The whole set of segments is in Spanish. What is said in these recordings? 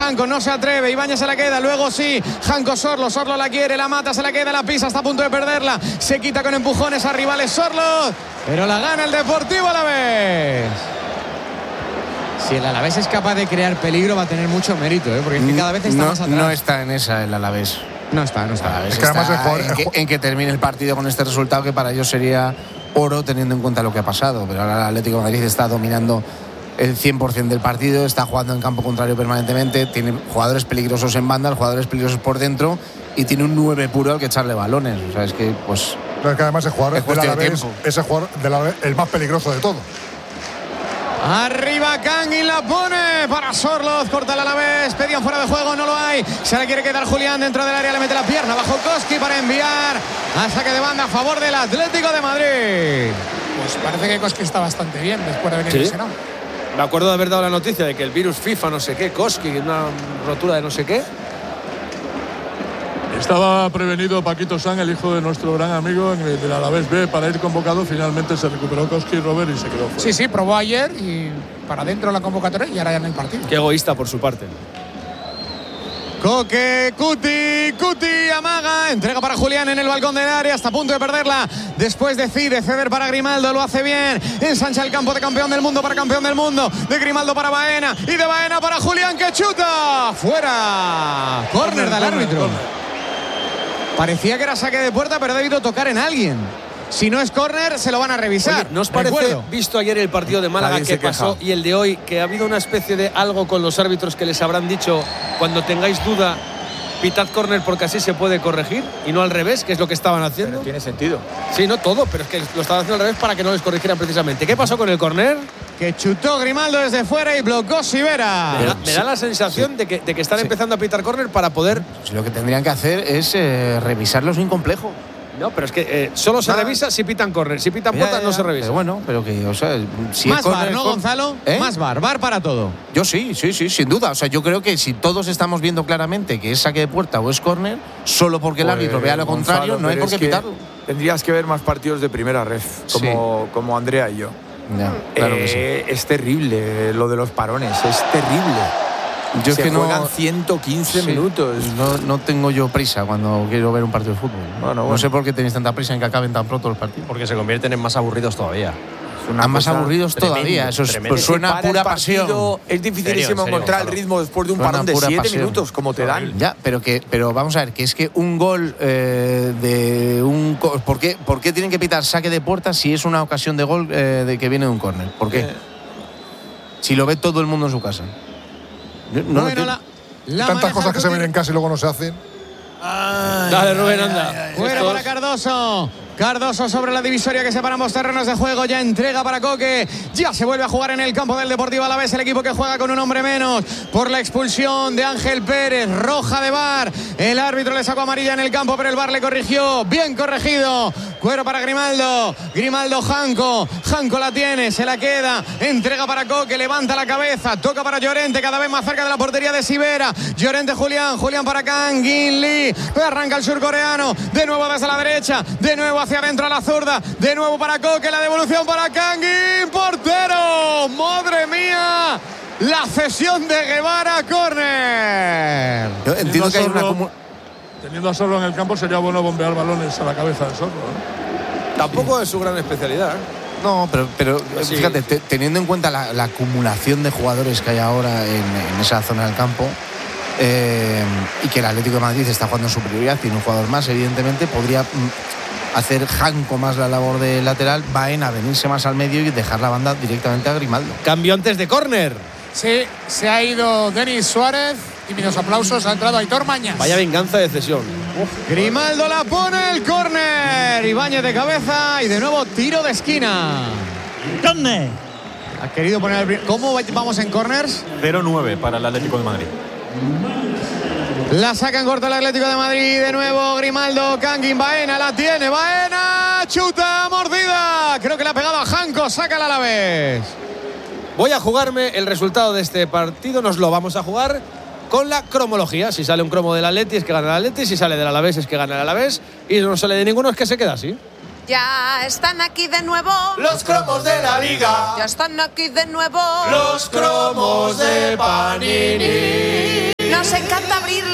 Janko no se atreve, Ibáñez se la queda, luego sí, Janko Sorlo la quiere, la mata, se la queda, la pisa, está a punto de perderla, se quita con empujones a rivales Sorlo, pero la gana el Deportivo Alavés. Si el Alavés es capaz de crear peligro va a tener mucho mérito, porque es que cada vez está más atrás. No está en esa el Alavés. No está. Es que además en que termine el partido con este resultado, que para ellos sería oro teniendo en cuenta lo que ha pasado, pero ahora el Atlético de Madrid está dominando el 100% del partido, está jugando en campo contrario permanentemente, tiene jugadores peligrosos en banda, jugadores peligrosos por dentro y tiene un 9 puro al que echarle balones. O sea, es que pues... Pero es que además el jugador del Alavés es el jugador del Alavés el más peligroso de todo. Arriba Kangin la pone para Sorloz, corta el Alavés, pedían fuera de juego, no lo hay, se la quiere quedar Julián dentro del área, le mete la pierna bajo Koski para enviar a saque de banda a favor del Atlético de Madrid. Pues parece que Koski está bastante bien después de venir lesionado. Me acuerdo de haber dado la noticia de que el virus FIFA no sé qué, Koski, una rotura de no sé qué. Estaba prevenido Paquito San, el hijo de nuestro gran amigo, en el Alavés B, para ir convocado. Finalmente se recuperó Koski Robert y se quedó fuera. Sí, probó ayer y para dentro de la convocatoria y ahora ya en el partido. Qué egoísta por su parte. Coque, Cuti, amaga, entrega para Julián en el balcón del área, hasta a punto de perderla. Después decide ceder para Grimaldo, lo hace bien. Ensancha el campo de campeón del mundo para campeón del mundo. De Grimaldo para Baena y de Baena para Julián, que chuta. Fuera. Córner del árbitro. Parecía que era saque de puerta, pero ha debido tocar en alguien. Si no es córner, se lo van a revisar. Oye, ¿no os parece, visto ayer el partido de Málaga que pasó y el de hoy, que ha habido una especie de algo con los árbitros que les habrán dicho, cuando tengáis duda, pitad córner porque así se puede corregir y no al revés, que es lo que estaban haciendo? Pero tiene sentido. Sí, no todo, pero es que lo estaban haciendo al revés para que no les corrigieran precisamente. ¿Qué pasó con el córner? Que chutó Grimaldo desde fuera y bloqueó Sivera. Me da la sensación de que están empezando a pitar córner para poder... Pues lo que tendrían que hacer es revisarlo sin complejo. No, pero es que solo se revisa si pitan córner. Si pitan puertas no se revisa. Pero bueno, pero que, o sea, si más es córner, bar, ¿no, Gonzalo? Más bar para todo. Yo sí, sin duda. O sea, yo creo que si todos estamos viendo claramente que es saque de puerta o es córner, solo porque el árbitro vea lo contrario, Gonzalo, no hay por qué pitarlo. Tendrías que ver más partidos de primera ref, como Andrea y yo. Ya, claro que sí. Es terrible lo de los parones, es terrible. Yo es que juegan 115 minutos. No tengo yo prisa cuando quiero ver un partido de fútbol. Bueno. No sé por qué tenéis tanta prisa en que acaben tan pronto los partidos. Porque se convierten en más aburridos todavía. Más aburridos todavía. Eso pues suena pura pasión. Es dificilísimo encontrar el ritmo después de un parón de 7 minutos, como te dan. Ya, pero vamos a ver, que es que un gol de un... ¿Por qué tienen que pitar saque de puerta si es una ocasión de gol de que viene de un córner? ¿Por qué? Si lo ve todo el mundo en su casa. Tantas cosas que se ven en casa y luego no se hacen. Dale, Rubén, anda. Fuera para Cardoso. Cardoso sobre la divisoria que separa ambos terrenos de juego. Ya entrega para Coque. Ya se vuelve a jugar en el campo del Deportivo Alavés. El equipo que juega con un hombre menos por la expulsión de Ángel Pérez. Roja de VAR. El árbitro le sacó amarilla en el campo, pero el VAR le corrigió. Bien corregido. Cuero para Grimaldo. Janko la tiene. Se la queda. Entrega para Coque. Levanta la cabeza. Toca para Llorente. Cada vez más cerca de la portería de Sivera. Llorente, Julián para Kangin Lee. Arranca el surcoreano. De nuevo desde la derecha. De nuevo hacia adentro a la zurda, de nuevo para Coque, la devolución para Kangin, portero, madre mía, la cesión de Guevara, córner. Yo entiendo que hay una teniendo a Sorlo en el campo sería bueno bombear balones a la cabeza de Sorlo, ¿no? Tampoco es su gran especialidad, No, pero sí. Fíjate, teniendo en cuenta la acumulación de jugadores que hay ahora en esa zona del campo, y que el Atlético de Madrid está jugando en superioridad, tiene un jugador más, evidentemente podría hacer Janko más la labor de lateral, Baena venirse más al medio y dejar la banda directamente a Grimaldo. Cambio antes de córner. Sí, se ha ido Denis Suárez y mis aplausos, ha entrado Aitor Mañas. Vaya venganza de cesión. Grimaldo la pone, el córner, Ibáñez de cabeza y de nuevo tiro de esquina. ¿Dónde? Ha querido poner el... ¿Cómo vamos en córners? 0-9 para el Atlético de Madrid. La saca en corto el Atlético de Madrid. De nuevo Grimaldo, Kangin, Baena la tiene. Baena, chuta, mordida. Creo que le ha pegado a Janko. Saca el Alavés. Voy a jugarme el resultado de este partido. Nos lo vamos a jugar con la cromología. Si sale un cromo del Atleti es que gana el Atleti. Si sale del Alavés es que gana el Alavés. Y si no sale de ninguno es que se queda así. Ya están aquí de nuevo los cromos de la Liga. Ya están aquí de nuevo los cromos de Panini.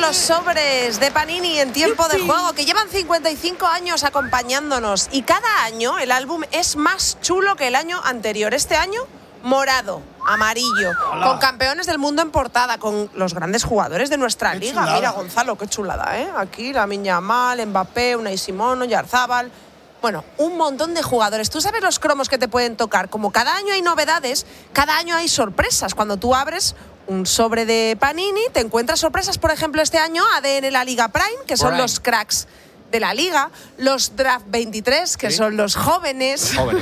los sobres de Panini en tiempo de juego, que llevan 55 años acompañándonos. Y cada año el álbum es más chulo que el año anterior. Este año, morado, amarillo, con campeones del mundo en portada, con los grandes jugadores de nuestra liga. Chulada. Mira, Gonzalo, qué chulada, ¿eh? Aquí Lamine Yamal, Mbappé, Unai Simón, Oyarzabal. Bueno, un montón de jugadores. ¿Tú sabes los cromos que te pueden tocar? Como cada año hay novedades, cada año hay sorpresas. Cuando tú abres un sobre de Panini, te encuentras sorpresas. Por ejemplo, este año ADN la Liga Prime, que son los cracks de la liga. Los Draft 23, que son los jóvenes. O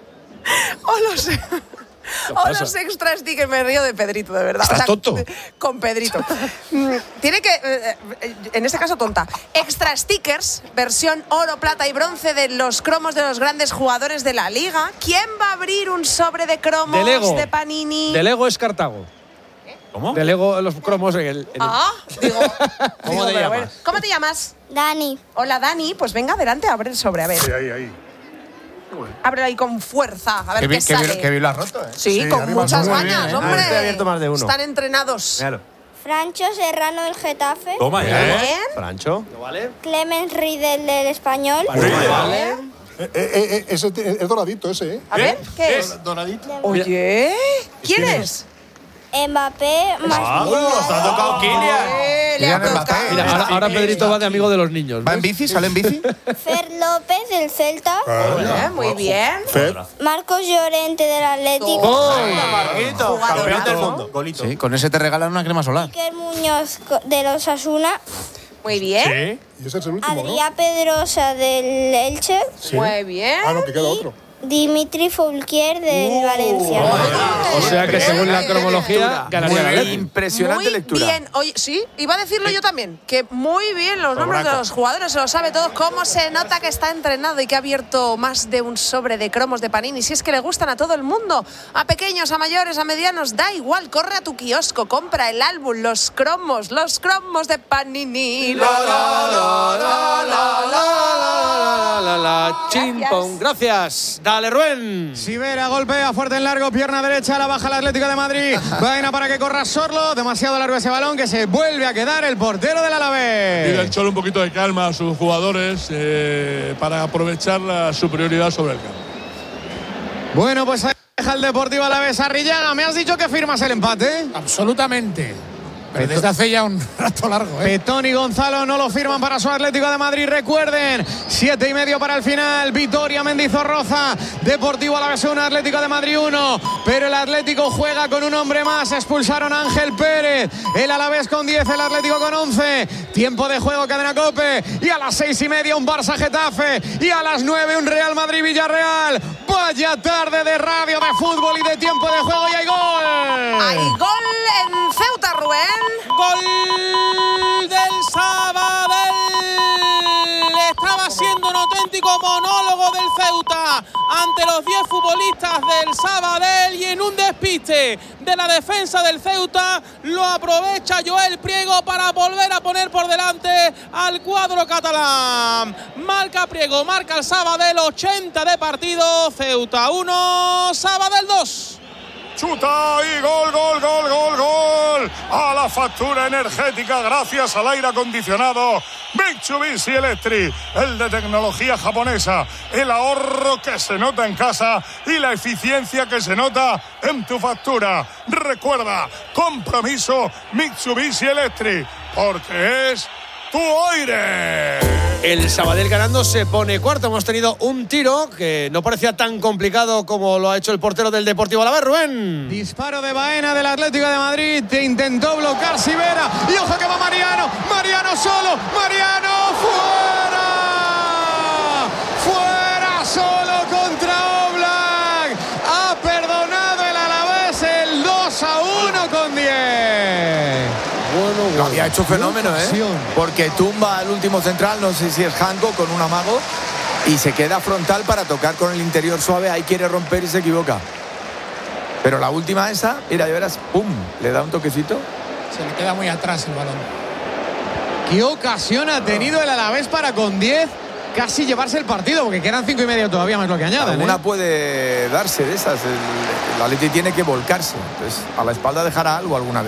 los extra stickers. Me río de Pedrito, de verdad. ¿Estás tonto? Con Pedrito. Tiene que, en este caso tonta, extra stickers, versión oro, plata y bronce de los cromos de los grandes jugadores de la liga. ¿Quién va a abrir un sobre de cromos de Panini? De Lego es Cartago. ¿Cómo? De Lego los cromos ¿Cómo te llamas? ¿Cómo te llamas? Dani. Hola, Dani. Pues venga, adelante, abre el sobre, a ver. Sí, ahí. Ábrelo ahí con fuerza, a ver qué sale. Que bien lo has roto, ¿eh? Sí, con muchas ganas, hombre. Estoy abierto más de uno. Están entrenados. Míralo. Francho Serrano del Getafe. Toma, Bien. Francho. Clemens Riedel del Español. Vale. Ese es doradito, ese, ¿eh? A ver, ¿qué es? Doradito. Oye, ¿quién es? Mbappé. Nos ha tocado Kylian. Le ha tocado. Mira, ahora Pedrito va de amigo de los niños. ¿Va en bici? ¿Sale en bici? Fer López del Celta. Muy bien. Marcos Llorente del Atlético. Marquito, campeón del mundo. Golito. Sí, con ese te regalan una crema solar. Iker Muñoz de los Asuna. Muy bien. Sí. Y ese es el último, Adrià Pedrosa del Elche. Sí. Muy bien. Ah, no, que queda otro. Dimitri Foulquier del Valencia. O sea que según la cromología ganaría el Atlético. Impresionante Muy lectura. bien. Oye, sí, iba a decirlo yo también. Que muy bien los nombres de los jugadores, se lo sabe todo. Cómo se nota que está entrenado y que ha abierto más de un sobre de cromos de Panini. Si es que le gustan a todo el mundo, a pequeños, a mayores, a medianos, da igual. Corre a tu kiosco, compra el álbum, los cromos de Panini. Chimpón. Gracias. Dale, Rubén. Sivera golpea fuerte en largo, pierna derecha, la baja el Atlético de Madrid. Vaina para que corra Sorlo, demasiado largo ese balón que se vuelve a quedar el portero del Alavés. Pide el Cholo un poquito de calma a sus jugadores para aprovechar la superioridad sobre el campo. Bueno, pues ahí deja el Deportivo Alavés. Arrillaga, me has dicho que firmas el empate. Absolutamente. Pero desde hace ya un rato largo, ¿eh? Petón y Gonzalo no lo firman para su Atlético de Madrid. Recuerden, 7:30 para el final. Vitoria, Mendizorroza. Deportivo Alavés 1, Atlético de Madrid 1. Pero el Atlético juega con un hombre más. Expulsaron a Ángel Pérez. El Alavés con 10, el Atlético con 11. Tiempo de juego, Cadena COPE. Y a las 6:30 un Barça Getafe. Y a las 9 un Real Madrid Villarreal. Vaya tarde de radio, de fútbol y de tiempo de juego. Y hay gol. Hay gol en Ceuta, Rubén. Gol del Sabadell. Estaba siendo un auténtico monólogo del Ceuta ante los 10 futbolistas del Sabadell y en un despiste de la defensa del Ceuta lo aprovecha Joel Priego para volver a poner por delante al cuadro catalán. Marca Priego, marca el Sabadell, 80 de partido, Ceuta 1, Sabadell 2. Chuta y gol, gol, gol, gol, gol. A la factura energética gracias al aire acondicionado Mitsubishi Electric, el de tecnología japonesa, el ahorro que se nota en casa y la eficiencia que se nota en tu factura. Recuerda, compromiso Mitsubishi Electric, porque es tu aire. El Sabadell ganando se pone cuarto. Hemos tenido un tiro que no parecía tan complicado como lo ha hecho el portero del Deportivo Alavés, Rubén. Disparo de Baena del Atlético de Madrid. Te intentó bloquear Sivera. Y ojo que va Mariano. Mariano solo. Mariano fuera. Fuera solo contra Oblak. Ha perdonado el Alavés el 2-1 con 10. Lo había hecho fenómeno, porque tumba al último central, no sé si es Janko, con un amago, y se queda frontal para tocar con el interior suave. Ahí quiere romper y se equivoca. Pero la última esa, mira, ya verás, pum, le da un toquecito. Se le queda muy atrás el balón. ¿Qué ocasión ha tenido el Alavés para con 10 casi llevarse el partido? Porque quedan 5:30 todavía más lo que añaden. Alguna puede darse de esas. El Atleti tiene que volcarse. Entonces, a la espalda dejará algo alguna vez.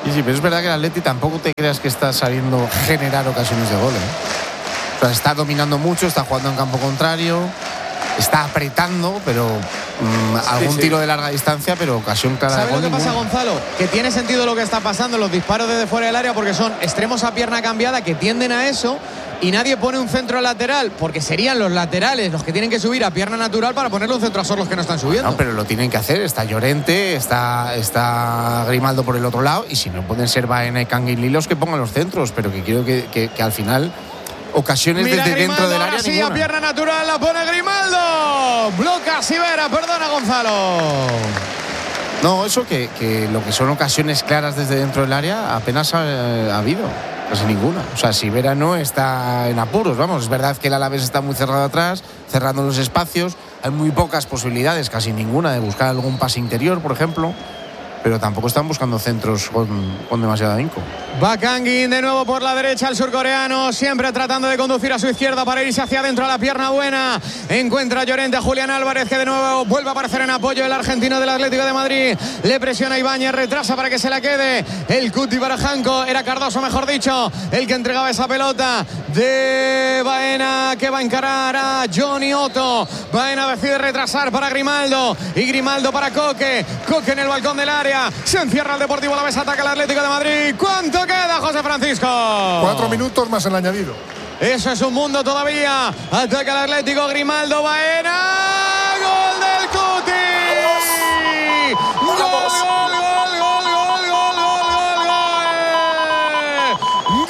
Sí, pero es verdad que el Atleti tampoco te creas que está sabiendo generar ocasiones de gol, ¿eh? O sea, está dominando mucho, está jugando en campo contrario, está apretando, pero algún tiro de larga distancia, pero ocasión clara de gol. ¿Sabes lo que pasa, Gonzalo? Que tiene sentido lo que está pasando, los disparos desde fuera del área, porque son extremos a pierna cambiada que tienden a eso, y nadie pone un centro lateral, porque serían los laterales los que tienen que subir a pierna natural para ponerle un centro a Sor los que no están subiendo. No, pero lo tienen que hacer. Está Llorente, está Grimaldo por el otro lado, y si no pueden ser Baena y Canguilí los que pongan los centros, pero que quiero que al final ocasiones mira desde Grimaldo, dentro del área sí, a pierna natural la pone Grimaldo. Bloca Sivera, perdona Gonzalo. No, eso que lo que son ocasiones claras desde dentro del área apenas ha habido. Casi ninguna. O sea, Sivera no está en apuros, vamos. Es verdad que el Alavés está muy cerrado atrás, cerrando los espacios. Hay muy pocas posibilidades, casi ninguna, de buscar algún pase interior, por ejemplo. Pero tampoco están buscando centros con demasiado ahínco. Va Kangin de nuevo por la derecha, el surcoreano, siempre tratando de conducir a su izquierda para irse hacia adentro a la pierna buena. Encuentra Llorente a Julián Álvarez, que de nuevo vuelve a aparecer en apoyo del argentino del Atlético de Madrid. Le presiona Ibáñez, retrasa para que se la quede. El Cuti para Janko, era Cardoso, mejor dicho, el que entregaba esa pelota de Baena, que va a encarar a Johnny Otto. Baena decide retrasar para Grimaldo, y Grimaldo para Coque. Coque en el balcón del área. Se encierra el Deportivo Alavés, ataca el Atlético de Madrid. ¿Cuánto queda, José Francisco? 4 minutos más el añadido. Eso es un mundo todavía. Ataca el Atlético, Grimaldo, Baena. ¡Gol del Cuti! ¡Gol, gol, gol, gol, gol, gol, gol, gol,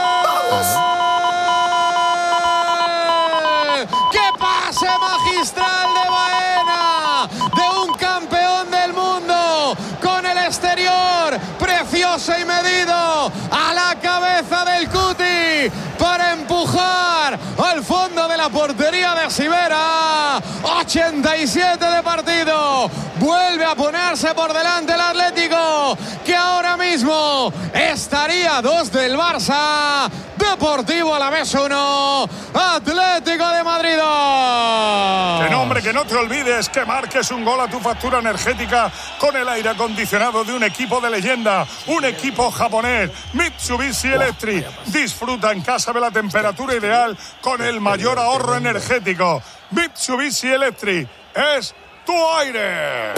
gol! ¡Gol! ¡Qué pase magistral de Baena! De un campeón del mundo con el exterior precioso y medido a la cabeza del Cuti para empujar al fondo de la portería de Sivera. 87 de partido. Vuelve a ponerse por delante el Atlético, que ahora mismo estaría 2 del Barça. Deportivo Alavés 1, Atlético de Madrid 2. Que nombre, que no te olvides que marques un gol a tu factura energética con el aire acondicionado de un equipo de leyenda, un equipo japonés, Mitsubishi Electric. Disfruta en casa de la temperatura ideal con el mayor ahorro energético. Mitsubishi Electric es tu aire.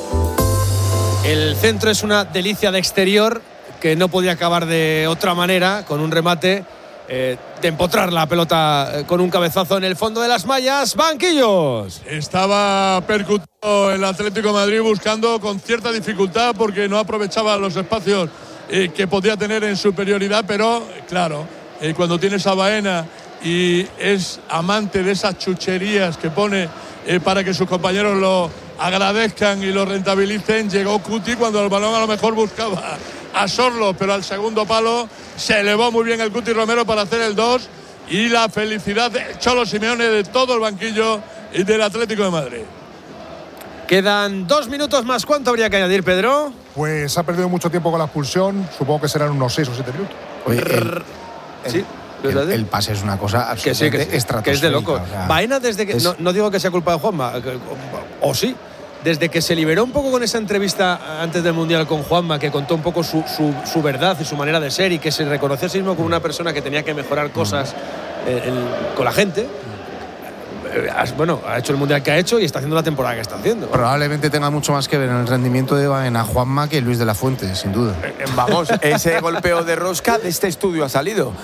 El centro es una delicia de exterior que no podía acabar de otra manera, con un remate de empotrar la pelota con un cabezazo en el fondo de las mallas. Banquillos. Estaba percutido el Atlético de Madrid, buscando con cierta dificultad porque no aprovechaba los espacios que podía tener en superioridad, pero claro, cuando tienes a Baena y es amante de esas chucherías que pone para que sus compañeros lo agradezcan y lo rentabilicen, llegó Cuti cuando el balón a lo mejor buscaba a Sorlo, pero al segundo palo se elevó muy bien el Cuti Romero para hacer el 2, y la felicidad de Cholo Simeone, de todo el banquillo y del Atlético de Madrid. Quedan 2 minutos más. ¿Cuánto habría que añadir, Pedro? Pues ha perdido mucho tiempo con la expulsión, supongo que serán unos 6 o 7 minutos. Oye, sí. El pase es una cosa absolutamente estratosférica. Que es de loco. O sea, Baena, desde que no digo que sea culpa de Juanma, o sí, desde que se liberó un poco con esa entrevista antes del Mundial con Juanma, que contó un poco su verdad y su manera de ser, y que se reconoció a sí mismo como una persona que tenía que mejorar cosas con la gente. Bueno, ha hecho el Mundial que ha hecho y está haciendo la temporada que está haciendo. Probablemente tenga mucho más que ver en el rendimiento de Baena Juanma que Luis de la Fuente, sin duda. Vamos, ese golpeo de rosca de este estudio ha salido.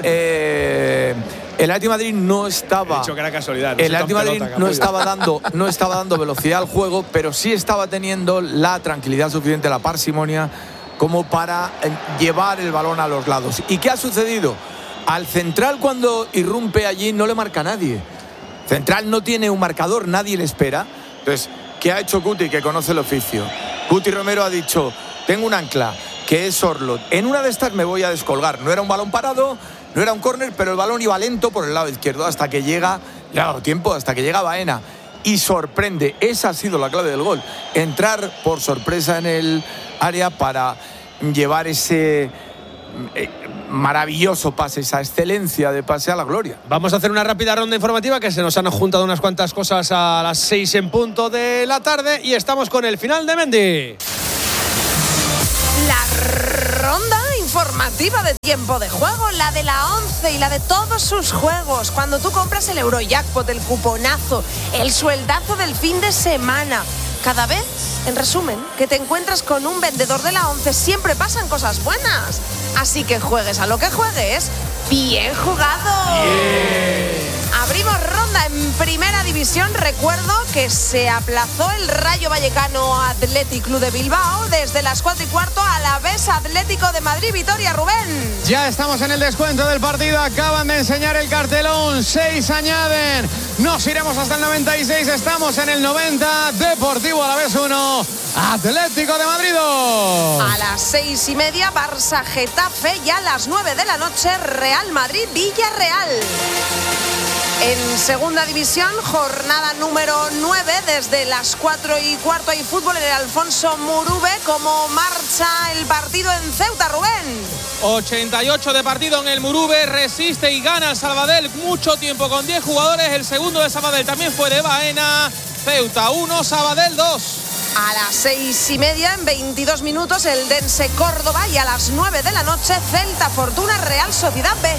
El Atlético de Madrid no estaba. He dicho que era casualidad. El Atlético de Madrid no estaba dando velocidad al juego, pero sí estaba teniendo la tranquilidad suficiente, la parsimonia, como para llevar el balón a los lados. ¿Y qué ha sucedido? Al central, cuando irrumpe allí, no le marca a nadie. Central no tiene un marcador, nadie le espera. Entonces, ¿qué ha hecho Cuti? Que conoce el oficio. Cuti Romero ha dicho: tengo un ancla, que es Sorloth. En una de estas me voy a descolgar. No era un balón parado, no era un córner, pero el balón iba lento por el lado izquierdo hasta que llega, le ha dado tiempo, hasta que llega Baena. Y sorprende. Esa ha sido la clave del gol. Entrar por sorpresa en el área para llevar ese maravilloso pase, esa excelencia de pase a la gloria. Vamos a hacer una rápida ronda informativa, que se nos han juntado unas cuantas cosas a las 6 en punto de la tarde, y estamos con el final de Mendy. La informativa de tiempo de juego, la de la 11 y la de todos sus juegos. Cuando tú compras el Eurojackpot, el cuponazo, el sueldazo del fin de semana, cada vez, en resumen, que te encuentras con un vendedor de la 11, siempre pasan cosas buenas. Así que juegues a lo que juegues, ¡bien jugado! Abrimos ronda en Primera División. Recuerdo que se aplazó el Rayo Vallecano Athletic Club de Bilbao desde las 4:15 a la vez Atlético de Madrid. Vitoria, Rubén. Ya estamos en el descuento del partido. Acaban de enseñar el cartelón. 6 añaden. Nos iremos hasta el 96. Estamos en el 90. Deportivo Alavés 1. Atlético de Madrid 2. A las 6:30, Barça Getafe. Y a las 9 de la noche, Real Madrid Villarreal. En Segunda División, jornada número 9, desde las 4:15 hay fútbol en el Alfonso Murube. ¿Cómo marcha el partido en Ceuta, Rubén? 88 de partido en el Murube, resiste y gana el Sabadell, mucho tiempo con 10 jugadores. El segundo de Sabadell también fue de Baena. Ceuta 1, Sabadell 2. A las 6:30, en 22 minutos, el Dense Córdoba. Y a las 9 de la noche, Celta Fortuna Real Sociedad B.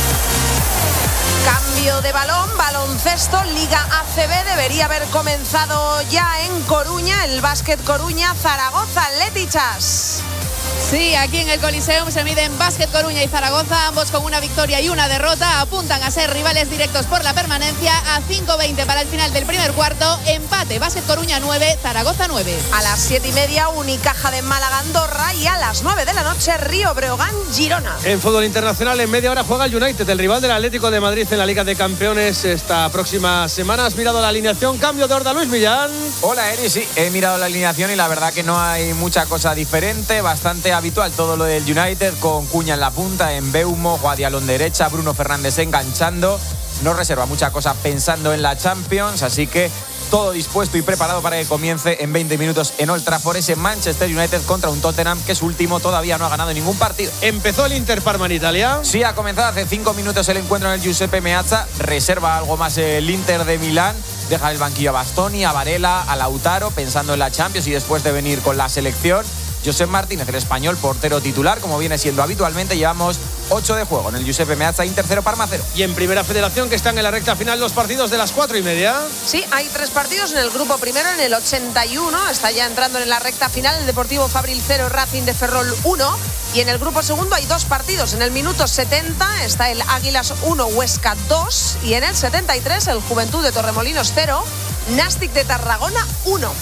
Cambio de balón, baloncesto, Liga ACB. Debería haber comenzado ya en Coruña, el Básquet Coruña, Zaragoza, Letichas. Sí, aquí en el Coliseum se miden Básquet Coruña y Zaragoza, ambos con una victoria y una derrota. Apuntan a ser rivales directos por la permanencia. A 5:20 para el final del primer cuarto. Empate, Básquet Coruña 9, Zaragoza 9. A las 7:30, Unicaja de Málaga Andorra. Y a las 9 de la noche, Río Breogán Girona. En fútbol internacional, en media hora juega el United, el rival del Atlético de Madrid en la Liga de Campeones esta próxima semana. ¿Has mirado la alineación? Cambio de orden, Luis Millán. Hola, Eri, sí, he mirado la alineación y la verdad que no hay mucha cosa diferente, bastante habitual todo lo del United, con Cuña en la punta, en Beumo, Guadialón derecha, Bruno Fernández enganchando. No reserva mucha cosa pensando en la Champions, así que todo dispuesto y preparado para que comience en 20 minutos en Old Trafford ese Manchester United contra un Tottenham que es último, todavía no ha ganado ningún partido. ¿Empezó el Inter Parma en Italia? Sí, ha comenzado hace 5 minutos el encuentro en el Giuseppe Meazza. Reserva algo más el Inter de Milán. Deja el banquillo a Bastoni, a Varela, a Lautaro, pensando en la Champions y después de venir con la selección. Josep Martínez, el español, portero titular, como viene siendo habitualmente. Llevamos 8 de juego en el Giuseppe Meazza, Inter 0, Parma 0. Y en Primera Federación, que están en la recta final los partidos de las 4:30. Sí, hay 3 partidos en el grupo primero, en el 81. Está ya entrando en la recta final el Deportivo Fabril 0, Racing de Ferrol 1. Y en el grupo segundo hay 2 partidos. En el minuto 70 está el Águilas 1, Huesca 2. Y en el 73 el Juventud de Torremolinos 0, Nàstic de Tarragona 1.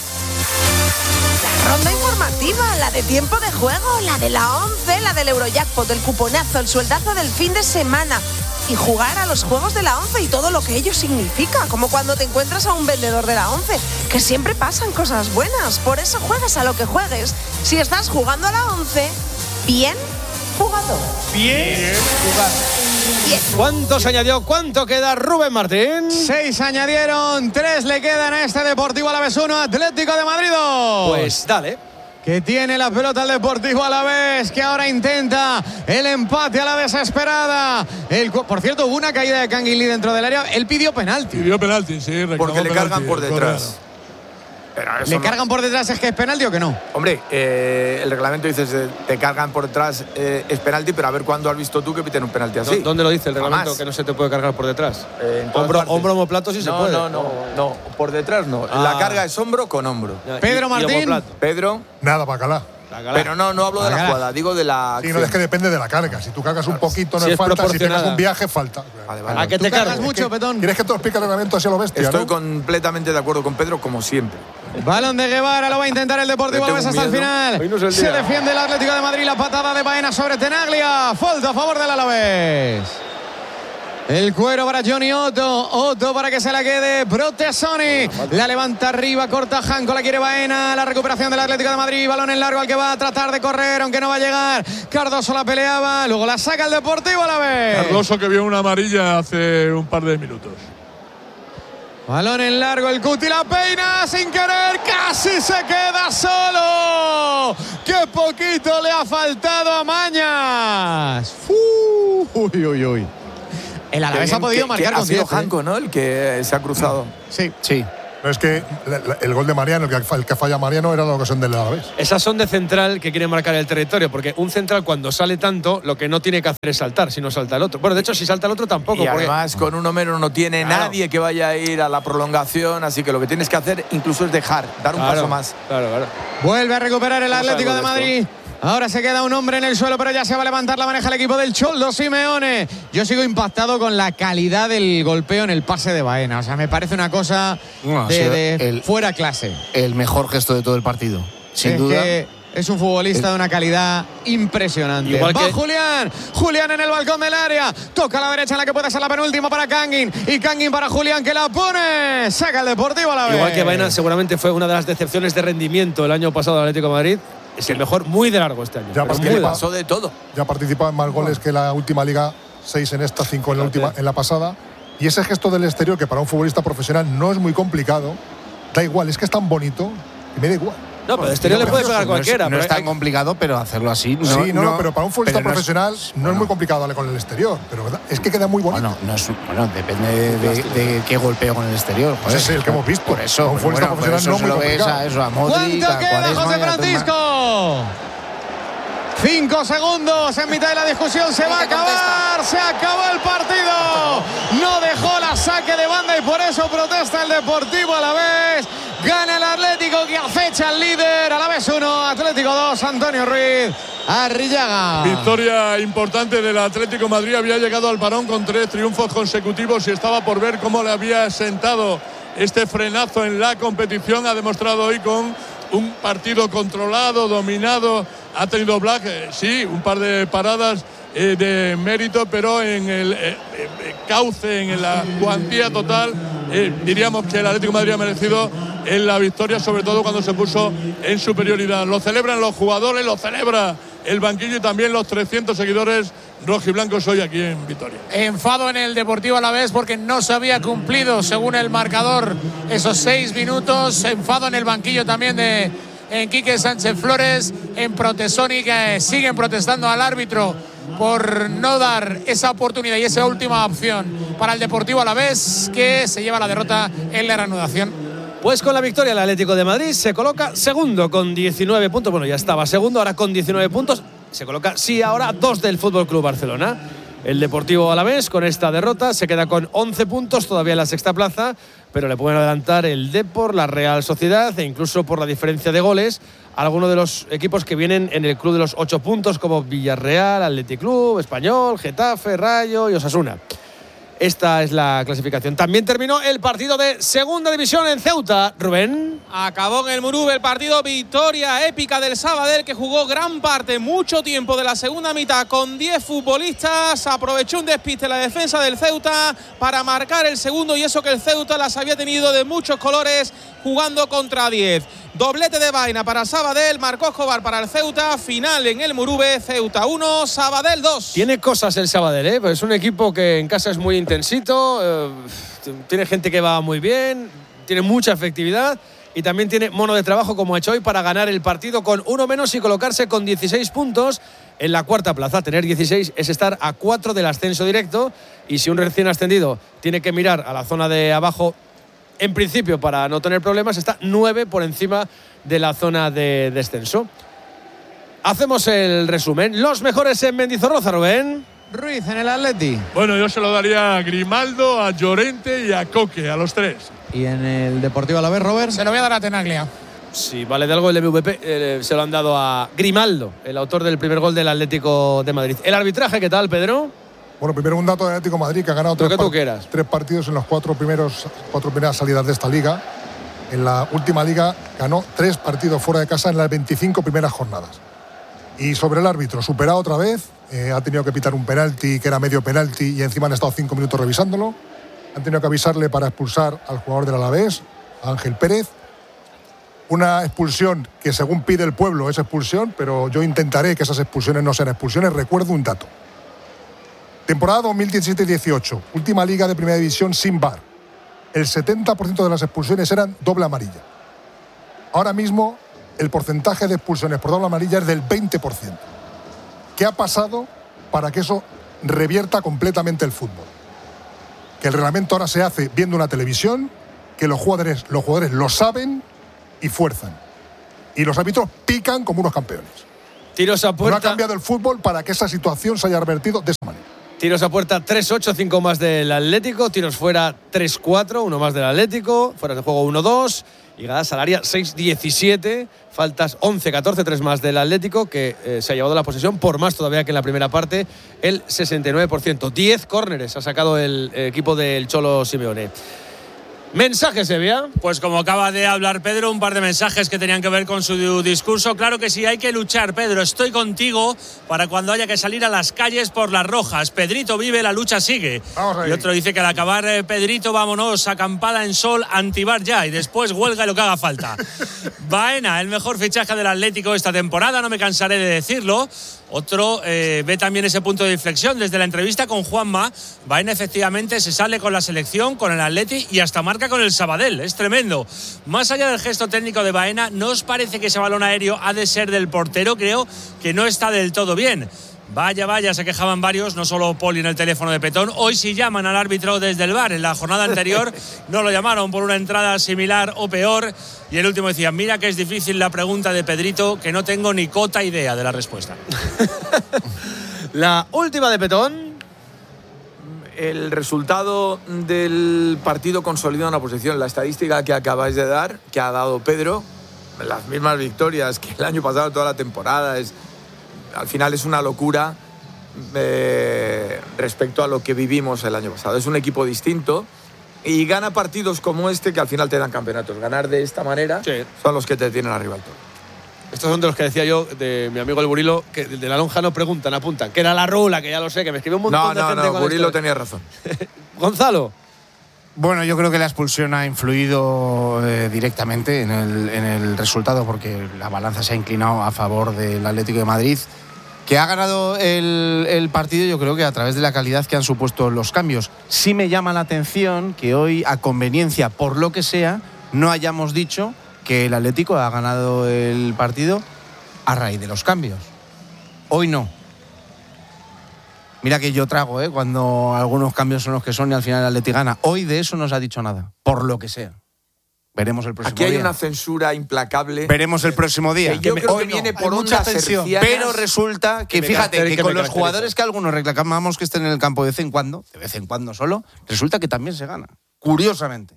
La ronda informativa, la de tiempo de juego, la de la 11, la del Eurojackpot, el cuponazo, el sueldazo del fin de semana. Y jugar a los juegos de la 11 y todo lo que ello significa, como cuando te encuentras a un vendedor de la 11, que siempre pasan cosas buenas. Por eso juegas a lo que juegues. Si estás jugando a la 11, bien jugado. Bien jugado. Bien. ¿Cuánto se añadió? ¿Cuánto queda, Rubén Martín? 6 añadieron, 3 le quedan a este Deportivo Alavés 1, Atlético de Madrid 2. Pues dale. Que tiene la pelota el Deportivo Alavés, que ahora intenta el empate a la desesperada. Por cierto, hubo una caída de Canguilí dentro del área. Él pidió penalti. Pidió penalti, sí. Porque le cargan por detrás. Correcto. ¿Le cargan por detrás es que es penalti o que no? Hombre, el reglamento dice te cargan por detrás es penalti, pero a ver cuándo has visto tú que piten un penalti así. ¿Dónde lo dice el reglamento? Jamás. Que no se te puede cargar por detrás. Hombro, homoplato sí se puede. No, por detrás no. La carga es hombro con hombro. Pedro Martín. Pedro. Nada, bacalá. Pero no hablo de la jugada, digo de la acción. Sí, no, es que depende de la carga. Si tú cargas un poquito no es falta, si tienes un viaje falta. ¿A qué te cargas mucho, Petón? ¿Quieres que te lo explique el reglamento así a lo bestia? Estoy completamente de acuerdo con Pedro, como siempre. Balón de Guevara, lo va a intentar el Deportivo Alavés hasta el final. No se defiende el Atlético de Madrid, la patada de Baena sobre Tenaglia. Falta a favor del Alavés. El cuero para Johnny Otto para que se la quede Protesoni. La levanta arriba, corta Janko, la quiere Baena. La recuperación del Atlético de Madrid. Balón en largo al que va a tratar de correr, aunque no va a llegar. Cardoso la peleaba, luego la saca el Deportivo Alavés. Cardoso, que vio una amarilla hace un par de minutos. Balón en largo, el Cuti la peina sin querer, casi se queda solo. ¡Qué poquito le ha faltado a Mañas! Uy. El Alavés ha podido marcar con 10. Ha sido Janko, ¿no? El que se ha cruzado. Sí. No, es que el gol de Mariano, el que falla Mariano, era la ocasión del Alavés. Esas son de central que quiere marcar el territorio, porque un central cuando sale tanto, lo que no tiene que hacer es saltar, si no salta el otro. Bueno, de hecho, si salta el otro tampoco. Y además, con uno menos no tiene nadie que vaya a ir a la prolongación, así que lo que tienes que hacer incluso es dar un paso más. Claro. Vuelve a recuperar el Atlético de Madrid. Ahora se queda un hombre en el suelo, pero ya se va a levantar, la maneja el equipo del Choldo Simeone. Yo sigo impactado con la calidad del golpeo en el pase de Baena. O sea, me parece una cosa de fuera clase. El mejor gesto de todo el partido, sin duda. Es un futbolista de una calidad impresionante. Igual va que Julián en el balcón del área. Toca a la derecha en la que puede ser la penúltima para Kangin. Y Kangin para Julián, que la pone. Saca el Deportivo a la vez. Igual que Baena seguramente fue una de las decepciones de rendimiento el año pasado del Atlético de Madrid. Es el mejor muy de largo este año. Ya pasó de todo. Ya participaba en más goles que la última liga, 6 en esta, 5 en la pasada. Y ese gesto del exterior, que para un futbolista profesional no es muy complicado, da igual, es que es tan bonito que me da igual. No, pero el exterior le puede pegar cualquiera. No es tan complicado, pero hacerlo así. Pero para un futbolista profesional no es muy complicado darle con el exterior. Pero es que queda muy bonito. Depende de qué golpeo con el exterior. Pues ese es el que hemos visto. Por eso, un futbolista profesional no muy complicado. A Modric, ¿cuánto queda, José Francisco? 5 segundos en mitad de la discusión. Se va a acabar. Se acabó el partido. No dejó la saque de banda y por eso protesta el Deportivo Alavés. Gana el Atlético, que acecha al líder. Alavés 1, Atlético 2. Antonio Ruiz Arrillaga. Victoria importante del Atlético de Madrid. Había llegado al parón con 3 triunfos consecutivos y estaba por ver cómo le había sentado este frenazo en la competición. Ha demostrado hoy con un partido controlado, dominado. Ha tenido Black, sí, un par de paradas de mérito, pero en el cauce, en la cuantía total, diríamos que el Atlético de Madrid ha merecido en la victoria, sobre todo cuando se puso en superioridad. Lo celebran los jugadores, lo celebra el banquillo y también los 300 seguidores rojiblancos hoy aquí en Vitoria. Enfado en el Deportivo Alavés porque no se había cumplido, según el marcador, esos 6 minutos. Enfado en el banquillo también de Quique Sánchez Flores, en Protesoni, que siguen protestando al árbitro por no dar esa oportunidad y esa última opción para el Deportivo Alavés, que se lleva la derrota en la reanudación. Pues con la victoria el Atlético de Madrid se coloca segundo con 19 puntos. Bueno, ya estaba segundo, ahora con 19 puntos. Se coloca, sí, ahora 2 del Fútbol Club Barcelona. El Deportivo Alavés con esta derrota se queda con 11 puntos, todavía en la sexta plaza, pero le pueden adelantar el Depor, la Real Sociedad e incluso por la diferencia de goles algunos de los equipos que vienen en el club de los 8 puntos, como Villarreal, Athletic Club, Español, Getafe, Rayo y Osasuna. Esta es la clasificación. También terminó el partido de Segunda División en Ceuta. Rubén. Acabó en el Murube el partido, victoria épica del Sabadell, que jugó gran parte, mucho tiempo de la segunda mitad con 10 futbolistas. Aprovechó un despiste la defensa del Ceuta para marcar el segundo, y eso que el Ceuta las había tenido de muchos colores jugando contra 10. Doblete de Baena para Sabadell, marcó Escobar para el Ceuta. Final en el Murube, Ceuta 1, Sabadell 2. Tiene cosas el Sabadell, pues es un equipo que en casa es muy intensito, tiene gente que va muy bien, tiene mucha efectividad y también tiene mono de trabajo, como ha hecho hoy, para ganar el partido con uno menos y colocarse con 16 puntos en la cuarta plaza. Tener 16 es estar a 4 del ascenso directo, y si un recién ascendido tiene que mirar a la zona de abajo, en principio para no tener problemas, está 9 por encima de la zona de descenso. Hacemos el resumen. Los mejores en Mendizorroza, Rubén. Ruiz en el Atleti. Bueno, yo se lo daría a Grimaldo, a Llorente y a Coque, a los 3. ¿Y en el Deportivo Alavés, Robert? Se lo voy a dar a Tenaglia. Si vale de algo el MVP, se lo han dado a Grimaldo, el autor del primer gol del Atlético de Madrid. ¿El arbitraje qué tal, Pedro? Bueno, primero un dato del Atlético de Madrid, que ha ganado 3 partidos en las 4 primeras salidas de esta liga. En la última liga ganó 3 partidos fuera de casa en las 25 primeras jornadas. Y sobre el árbitro, superado otra vez, ha tenido que pitar un penalti que era medio penalti y encima han estado 5 minutos revisándolo. Han tenido que avisarle para expulsar al jugador del Alavés, a Ángel Pérez. Una expulsión que, según pide el pueblo, es expulsión, pero yo intentaré que esas expulsiones no sean expulsiones. Recuerdo un dato. Temporada 2017-18, última liga de primera división sin VAR. El 70% de las expulsiones eran doble amarilla. Ahora mismo el porcentaje de expulsiones por doble amarilla es del 20%. ¿Qué ha pasado para que eso revierta completamente el fútbol? Que el reglamento ahora se hace viendo una televisión que los jugadores lo saben y fuerzan. Y los árbitros pican como unos campeones. Tiros a puerta. No ha cambiado el fútbol para que esa situación se haya revertido de esa manera. Tiros a puerta 3-8, 5 más del Atlético. Tiros fuera 3-4, 1 más del Atlético. Fuera de juego 1-2. Llegada salaria 6-17. Faltas 11-14, 3 más del Atlético, que se ha llevado la posesión por más todavía que en la primera parte, el 69%. 10 córneres ha sacado el equipo del Cholo Simeone. ¿Mensajes, Sevilla? Pues como acaba de hablar Pedro, un par de mensajes que tenían que ver con su discurso. Claro que sí, hay que luchar, Pedro. Estoy contigo para cuando haya que salir a las calles por las rojas. Pedrito vive, la lucha sigue. Y otro dice que al acabar, Pedrito, vámonos, acampada en sol, antibar ya. Y después huelga y lo que haga falta. Baena, el mejor fichaje del Atlético esta temporada, no me cansaré de decirlo. Otro ve también ese punto de inflexión. Desde la entrevista con Juanma, Baena efectivamente se sale con la selección, con el Atleti y hasta marca con el Sabadell. Es tremendo. Más allá del gesto técnico de Baena, ¿no os parece que ese balón aéreo ha de ser del portero? Creo que no está del todo bien. Vaya, se quejaban varios, no solo Poli en el teléfono de Petón. Hoy sí llaman al árbitro desde el VAR. En la jornada anterior no lo llamaron por una entrada similar o peor. Y el último decía, mira que es difícil la pregunta de Pedrito, que no tengo ni cota idea de la respuesta. La última de Petón. El resultado del partido consolida una posición. La estadística que acabáis de dar, que ha dado Pedro, las mismas victorias que el año pasado, toda la temporada, al final es una locura respecto a lo que vivimos el año pasado. Es un equipo distinto y gana partidos como este que al final te dan campeonatos. Ganar de esta manera son los que te tienen arriba al todo. Estos son de los que decía yo, de mi amigo el Burilo, que de la lonja no preguntan, apuntan. Que era la rula, que ya lo sé, que me escribió un montón de gente. No, Burilo tenía razón. Gonzalo. Bueno, yo creo que la expulsión ha influido directamente en el resultado, porque la balanza se ha inclinado a favor del Atlético de Madrid, que ha ganado el partido, yo creo que a través de la calidad que han supuesto los cambios. Sí me llama la atención que hoy, a conveniencia, por lo que sea, no hayamos dicho que el Atlético ha ganado el partido a raíz de los cambios. Hoy no. Mira que yo trago, cuando algunos cambios son los que son y al final el Atlético gana. Hoy de eso no se ha dicho nada, por lo que sea. Veremos el próximo día. Aquí hay una censura implacable. Veremos el próximo día. Yo creo que viene por mucha tensión. Pero resulta que, fíjate, que con los jugadores que algunos reclamamos que estén en el campo de vez en cuando solo, resulta que también se gana. Curiosamente.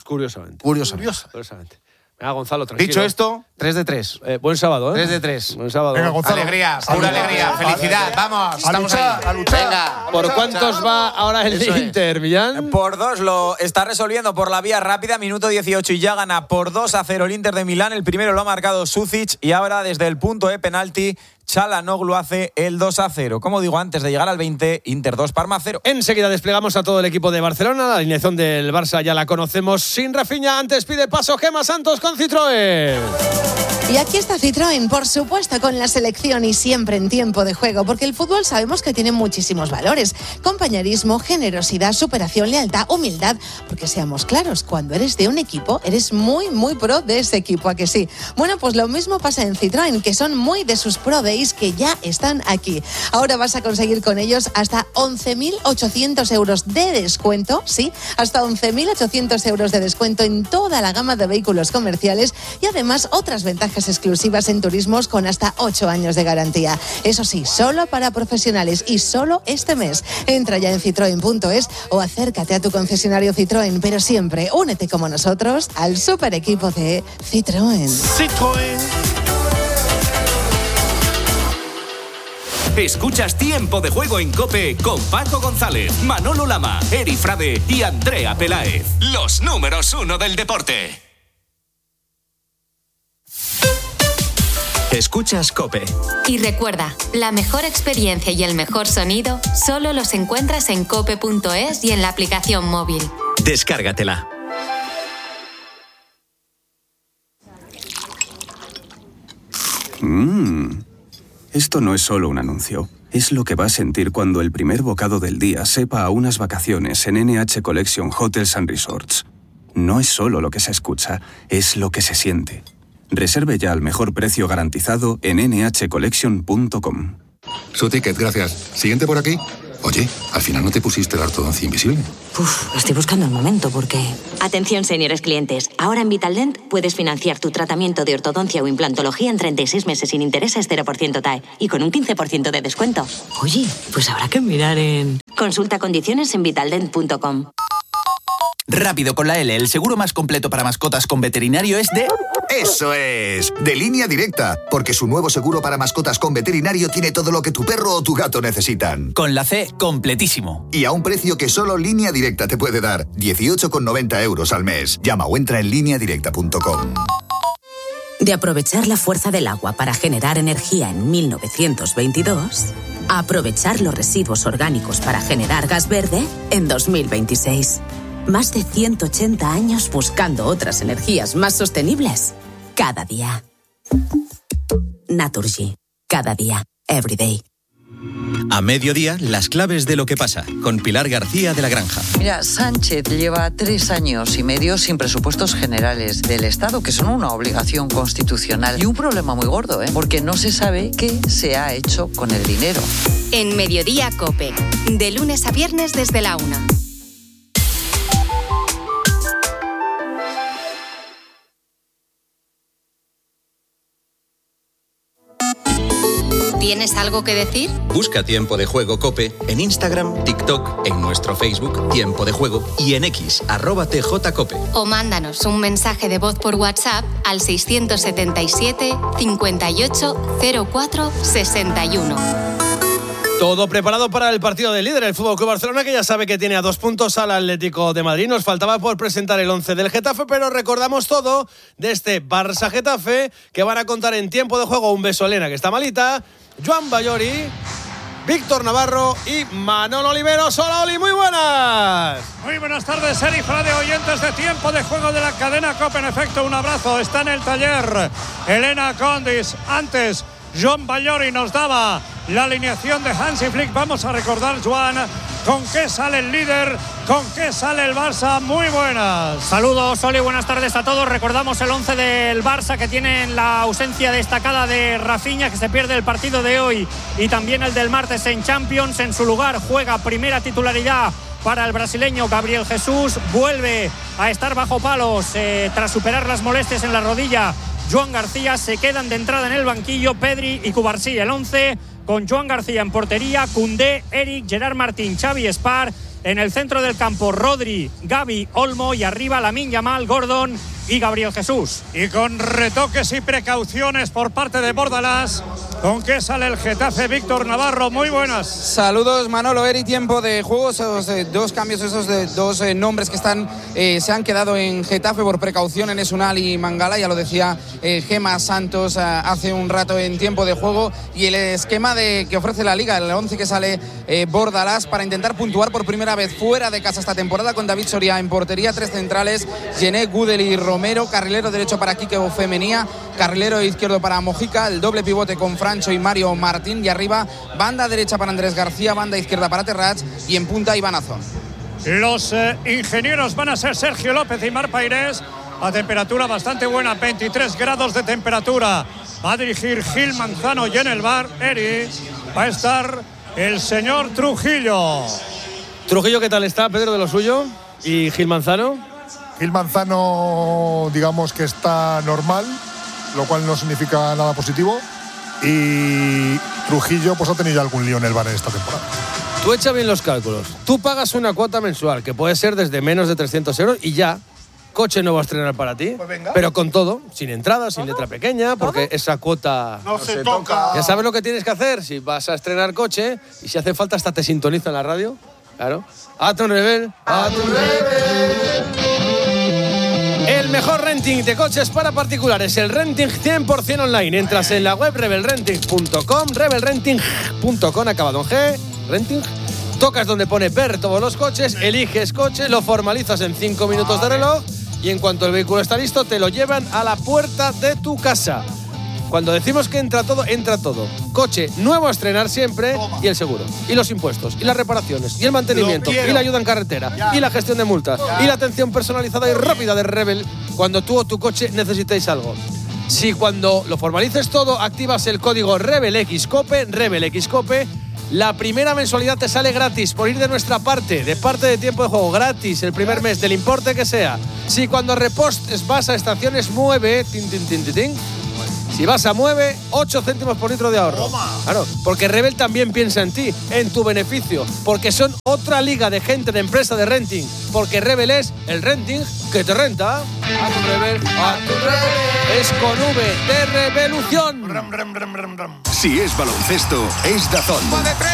Venga, Gonzalo, tranquilo. Dicho esto, 3 de 3. Buen sábado, 3 de 3. Buen sábado. Venga, Gonzalo. Alegría, pura alegría, felicidad. Vamos, estamos ahí. A luchar. Venga. ¿Por cuántos va ahora el Inter, Millán? Por 2, lo está resolviendo por la vía rápida, minuto 18 y ya gana por 2-0 el Inter de Milán. El primero lo ha marcado Sucic y ahora desde el punto de penalti Çalhanoğlu hace el 2-0. Como digo, antes de llegar al 20, Inter 2, Parma 0. Enseguida desplegamos a todo el equipo de Barcelona. La alineación del Barça ya la conocemos sin Rafinha. Antes pide paso Gemma Santos con Citroën. Y aquí está Citroën, por supuesto, con la selección y siempre en tiempo de juego, porque el fútbol sabemos que tiene muchísimos valores: compañerismo, generosidad, superación, lealtad, humildad. Porque seamos claros, cuando eres de un equipo, eres muy, muy pro de ese equipo, ¿a que sí? Bueno, pues lo mismo pasa en Citroën, que son muy de sus pro days, que ya están aquí. Ahora vas a conseguir con ellos hasta 11.800 euros de descuento, sí, hasta 11.800 euros de descuento en toda la gama de vehículos comerciales y además otras ventajas exclusivas en turismos con hasta 8 años de garantía. Eso sí, solo para profesionales y solo este mes. Entra ya en citroen.es o acércate a tu concesionario Citroën, pero siempre únete como nosotros al super equipo de Citroën. Escuchas Tiempo de Juego en COPE con Paco González, Manolo Lama, Eri Frade y Andrea Peláez. Los números 1 del deporte. Escuchas COPE. Y recuerda, la mejor experiencia y el mejor sonido solo los encuentras en cope.es y en la aplicación móvil. Descárgatela. Esto no es solo un anuncio. Es lo que va a sentir cuando el primer bocado del día sepa a unas vacaciones en NH Collection Hotels & Resorts. No es solo lo que se escucha, es lo que se siente. Reserve ya al mejor precio garantizado en nhcollection.com. Su ticket, gracias. ¿Siguiente por aquí? Oye, al final no te pusiste la ortodoncia invisible. Estoy buscando el momento porque... Atención, señores clientes. Ahora en Vitaldent puedes financiar tu tratamiento de ortodoncia o implantología en 36 meses sin intereses 0% TAE y con un 15% de descuento. Oye, pues habrá que mirar en... Consulta condiciones en vitaldent.com. Rápido con la L, el seguro más completo para mascotas con veterinario es de... ¡Eso es! De Línea Directa, porque su nuevo seguro para mascotas con veterinario tiene todo lo que tu perro o tu gato necesitan. Con la C, completísimo. Y a un precio que solo Línea Directa te puede dar, 18,90 € al mes. Llama o entra en lineadirecta.com. De aprovechar la fuerza del agua para generar energía en 1922, a aprovechar los residuos orgánicos para generar gas verde en 2026. Más de 180 años buscando otras energías más sostenibles. Cada día. Naturgy. Cada día. Every day. A mediodía, las claves de lo que pasa, con Pilar García de la Granja. Mira, Sánchez lleva 3 años y medio sin presupuestos generales del Estado, que son una obligación constitucional. Y un problema muy gordo, porque no se sabe qué se ha hecho con el dinero. En Mediodía COPE. De lunes a viernes desde la 1. ¿Tienes algo que decir? Busca Tiempo de Juego COPE en Instagram, TikTok, en nuestro Facebook Tiempo de Juego y en X, @TJCOPE. O mándanos un mensaje de voz por WhatsApp al 677 58 04 61. Todo preparado para el partido del líder, el FC Barcelona, que ya sabe que tiene a 2 puntos al Atlético de Madrid. Nos faltaba por presentar el 11 del Getafe, pero recordamos todo de este Barça-Getafe, que van a contar en Tiempo de Juego. Un beso a Elena, que está malita, Joan Ballori, Víctor Navarro y Manolo Oliveros. Hola, Oli, muy buenas. Muy buenas tardes, Eri Frade, oyentes de Tiempo de Juego de la cadena COPE. En efecto, un abrazo. Está en el taller Elena Condis. Antes, Joan Ballori nos daba la alineación de Hansi Flick. Vamos a recordar, Joan, con qué sale el líder, con qué sale el Barça. Muy buenas. Saludos, Oli, buenas tardes a todos. Recordamos el 11 del Barça, que tiene la ausencia destacada de Rafinha, que se pierde el partido de hoy, y también el del martes en Champions. En su lugar juega primera titularidad para el brasileño Gabriel Jesús. Vuelve a estar bajo palos tras superar las molestias en la rodilla Joan García. Se quedan de entrada en el banquillo Pedri y Cubarsí. El 11 con Joan García en portería, Koundé, Eric, Gerard Martín, Xavi Espar. En el centro del campo, Rodri, Gavi, Olmo, y arriba Lamine Yamal, Gordon y Gabriel Jesús. Y con retoques y precauciones por parte de Bordalás, ¿con qué sale el Getafe? Víctor Navarro, muy buenas. Saludos, Manolo, Eri, Tiempo de Juego. Esos dos cambios, esos dos nombres que están se han quedado en Getafe por precaución, en Esunal y Mangala. Ya lo decía Gemma Santos hace un rato en Tiempo de Juego. Y el esquema que ofrece la Liga, el 11 que sale Bordalás para intentar puntuar por primera vez fuera de casa esta temporada, con David Soria en portería, 3 centrales, Gené, Gudel y Romero, carrilero derecho para Quique Femenía, carrilero izquierdo para Mojica, el doble pivote con Francho y Mario Martín, y arriba banda derecha para Andrés García, banda izquierda para Terrats y en punta Iván Azón. Los ingenieros van a ser Sergio López y Mar Pairés, a temperatura bastante buena, 23 grados de temperatura. Va a dirigir Gil Manzano, y en el bar, Eri, va a estar el señor Trujillo. Trujillo, ¿qué tal está, Pedro, de lo suyo? ¿Y Gil Manzano? Gil Manzano, digamos que está normal, lo cual no significa nada positivo. Y Trujillo pues ha tenido ya algún lío en el bar en esta temporada. Tú echa bien los cálculos. Tú pagas una cuota mensual, que puede ser desde menos de 300 euros, y ya, coche no va a estrenar para ti. Pues venga. Pero con todo, sin entrada, sin letra pequeña, porque esa cuota no se toca. Ya sabes lo que tienes que hacer si vas a estrenar coche, y si hace falta hasta te sintoniza en la radio. Claro. A tu Rebel. A tu Rebel. El mejor renting de coches para particulares, el renting 100% online. Entras en la web rebelrenting.com, rebelrenting.com, acabado en G, renting. Tocas donde pone ver todos los coches, eliges coche, lo formalizas en 5 minutos de reloj, y en cuanto el vehículo está listo, te lo llevan a la puerta de tu casa. Cuando decimos que entra todo, entra todo. Coche nuevo a estrenar siempre, y el seguro, y los impuestos, y las reparaciones, y el mantenimiento, y la ayuda en carretera, y la gestión de multas, y la atención personalizada y rápida de Rebel cuando tú o tu coche necesitéis algo. Si cuando lo formalices todo activas el código RebelXCOPE, La primera mensualidad te sale gratis por ir de nuestra parte, de parte de Tiempo de Juego, gratis el primer mes, del importe que sea. Si cuando repostes vas a estaciones Mueve, si vas a Mueve, 8 céntimos por litro de ahorro. Claro, porque Rebel también piensa en ti, en tu beneficio, porque son otra liga de gente de empresa de renting, porque Rebel es el renting que te renta. A tu Rebel, es con V de revolución. Si es baloncesto, es DAZN.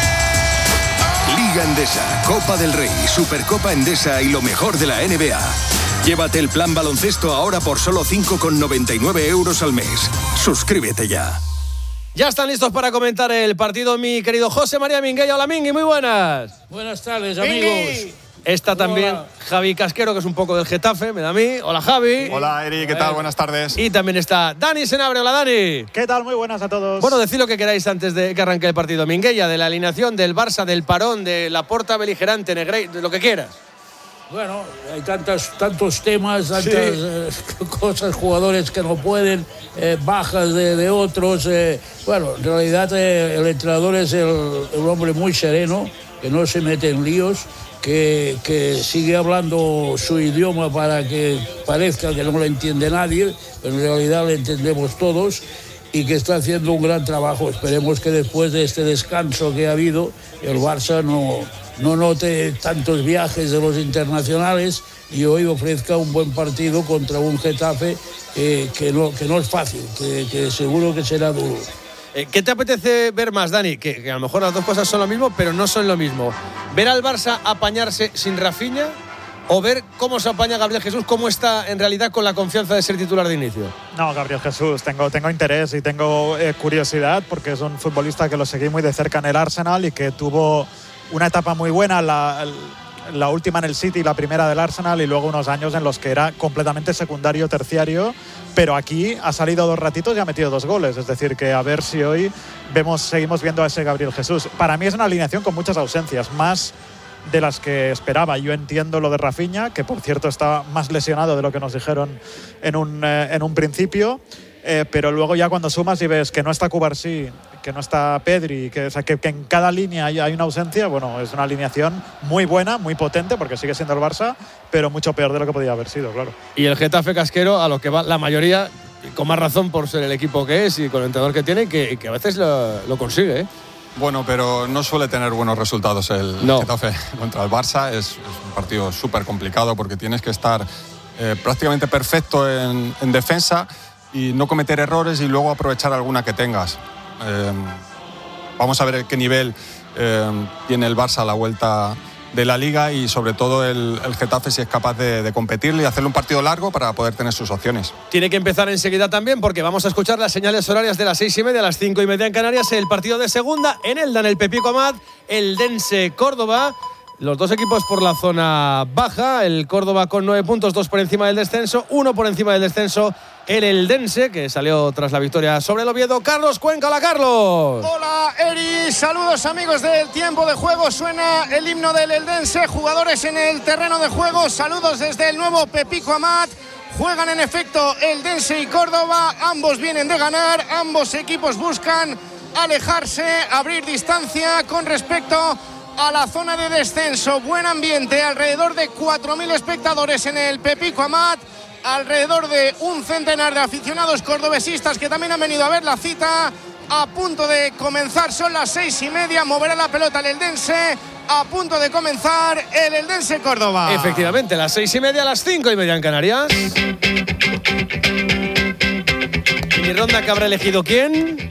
Liga Endesa, Copa del Rey, Supercopa Endesa y lo mejor de la NBA. Llévate el plan baloncesto ahora por solo 5,99 euros al mes. Suscríbete ya. Ya están listos para comentar el partido mi querido José María Minguella. Hola Mingui, muy buenas. Buenas tardes, amigos. Está también Javi Casquero, que es un poco del Getafe, me da a mí. Hola Javi. Hola Eri, ¿qué tal? Buenas tardes. Y también está Dani Senabre. Hola Dani. ¿Qué tal? Muy buenas a todos. Bueno, decid lo que queráis antes de que arranque el partido. Minguella, de la alineación, del Barça, del parón, de Laporta beligerante, Negreira, de lo que quieras. Bueno, hay tantos temas, tantas cosas, jugadores que no pueden, bajas de otros. Bueno, en realidad el entrenador es un hombre muy sereno, que no se mete en líos, que sigue hablando su idioma para que parezca que no lo entiende nadie, pero en realidad lo entendemos todos, y que está haciendo un gran trabajo. Esperemos que después de este descanso que ha habido, el Barça no note tantos viajes de los internacionales y hoy ofrezca un buen partido contra un Getafe que no es fácil, que seguro que será duro. ¿Qué te apetece ver más, Dani? Que a lo mejor las dos cosas son lo mismo, pero no son lo mismo. ¿Ver al Barça apañarse sin Rafinha o ver cómo se apaña Gabriel Jesús, cómo está en realidad con la confianza de ser titular de inicio? No, Gabriel Jesús, tengo interés y tengo curiosidad, porque es un futbolista que lo seguí muy de cerca en el Arsenal y que tuvo una etapa muy buena, la última en el City, la primera del Arsenal, y luego unos años en los que era completamente secundario, terciario, pero aquí ha salido 2 ratitos y ha metido 2 goles, es decir, que a ver si hoy seguimos viendo a ese Gabriel Jesús. Para mí es una alineación con muchas ausencias, más de las que esperaba. Yo entiendo lo de Rafinha, que por cierto está más lesionado de lo que nos dijeron en un principio, pero luego ya cuando sumas y ves que no está Cubarsí, que no está Pedri, que en cada línea hay una ausencia, bueno, es una alineación muy buena, muy potente, porque sigue siendo el Barça, pero mucho peor de lo que podía haber sido, claro. Y el Getafe Casquero, a lo que va la mayoría, con más razón por ser el equipo que es y con el entrenador que tiene, que a veces lo consigue, ¿eh? Bueno, pero no suele tener buenos resultados el Getafe contra el Barça. Es un partido súper complicado porque tienes que estar prácticamente perfecto en defensa y no cometer errores y luego aprovechar alguna que tengas. Vamos a ver qué nivel tiene el Barça a la vuelta de la Liga y sobre todo el Getafe si es capaz de competirle y hacerle un partido largo para poder tener sus opciones. Tiene que empezar enseguida también porque vamos a escuchar las señales horarias de las 6:30 a las 5:30 en Canarias, el partido de segunda en Elda, en el Pepico Amat, el Dense Córdoba. Los dos equipos por la zona baja, el Córdoba con 9 puntos, 2 por encima del descenso, 1 por encima del descenso el Eldense, que salió tras la victoria sobre el Oviedo. Carlos Cuenca, hola Carlos. Hola Eri, saludos amigos del Tiempo de Juego, suena el himno del Eldense, jugadores en el terreno de juego, saludos desde el nuevo Pepico Amat. Juegan en efecto Eldense y Córdoba, ambos vienen de ganar, ambos equipos buscan alejarse, abrir distancia con respecto a la zona de descenso. Buen ambiente, alrededor de 4.000 espectadores en el Pepico Amat, alrededor de un centenar de aficionados cordobesistas que también han venido a ver la cita. A punto de comenzar, son las 6:30, moverá la pelota el Eldense. A punto de comenzar el Eldense Córdoba. Efectivamente, las 6:30 a las 5:30 en Canarias. ¿Y ronda que habrá elegido quién?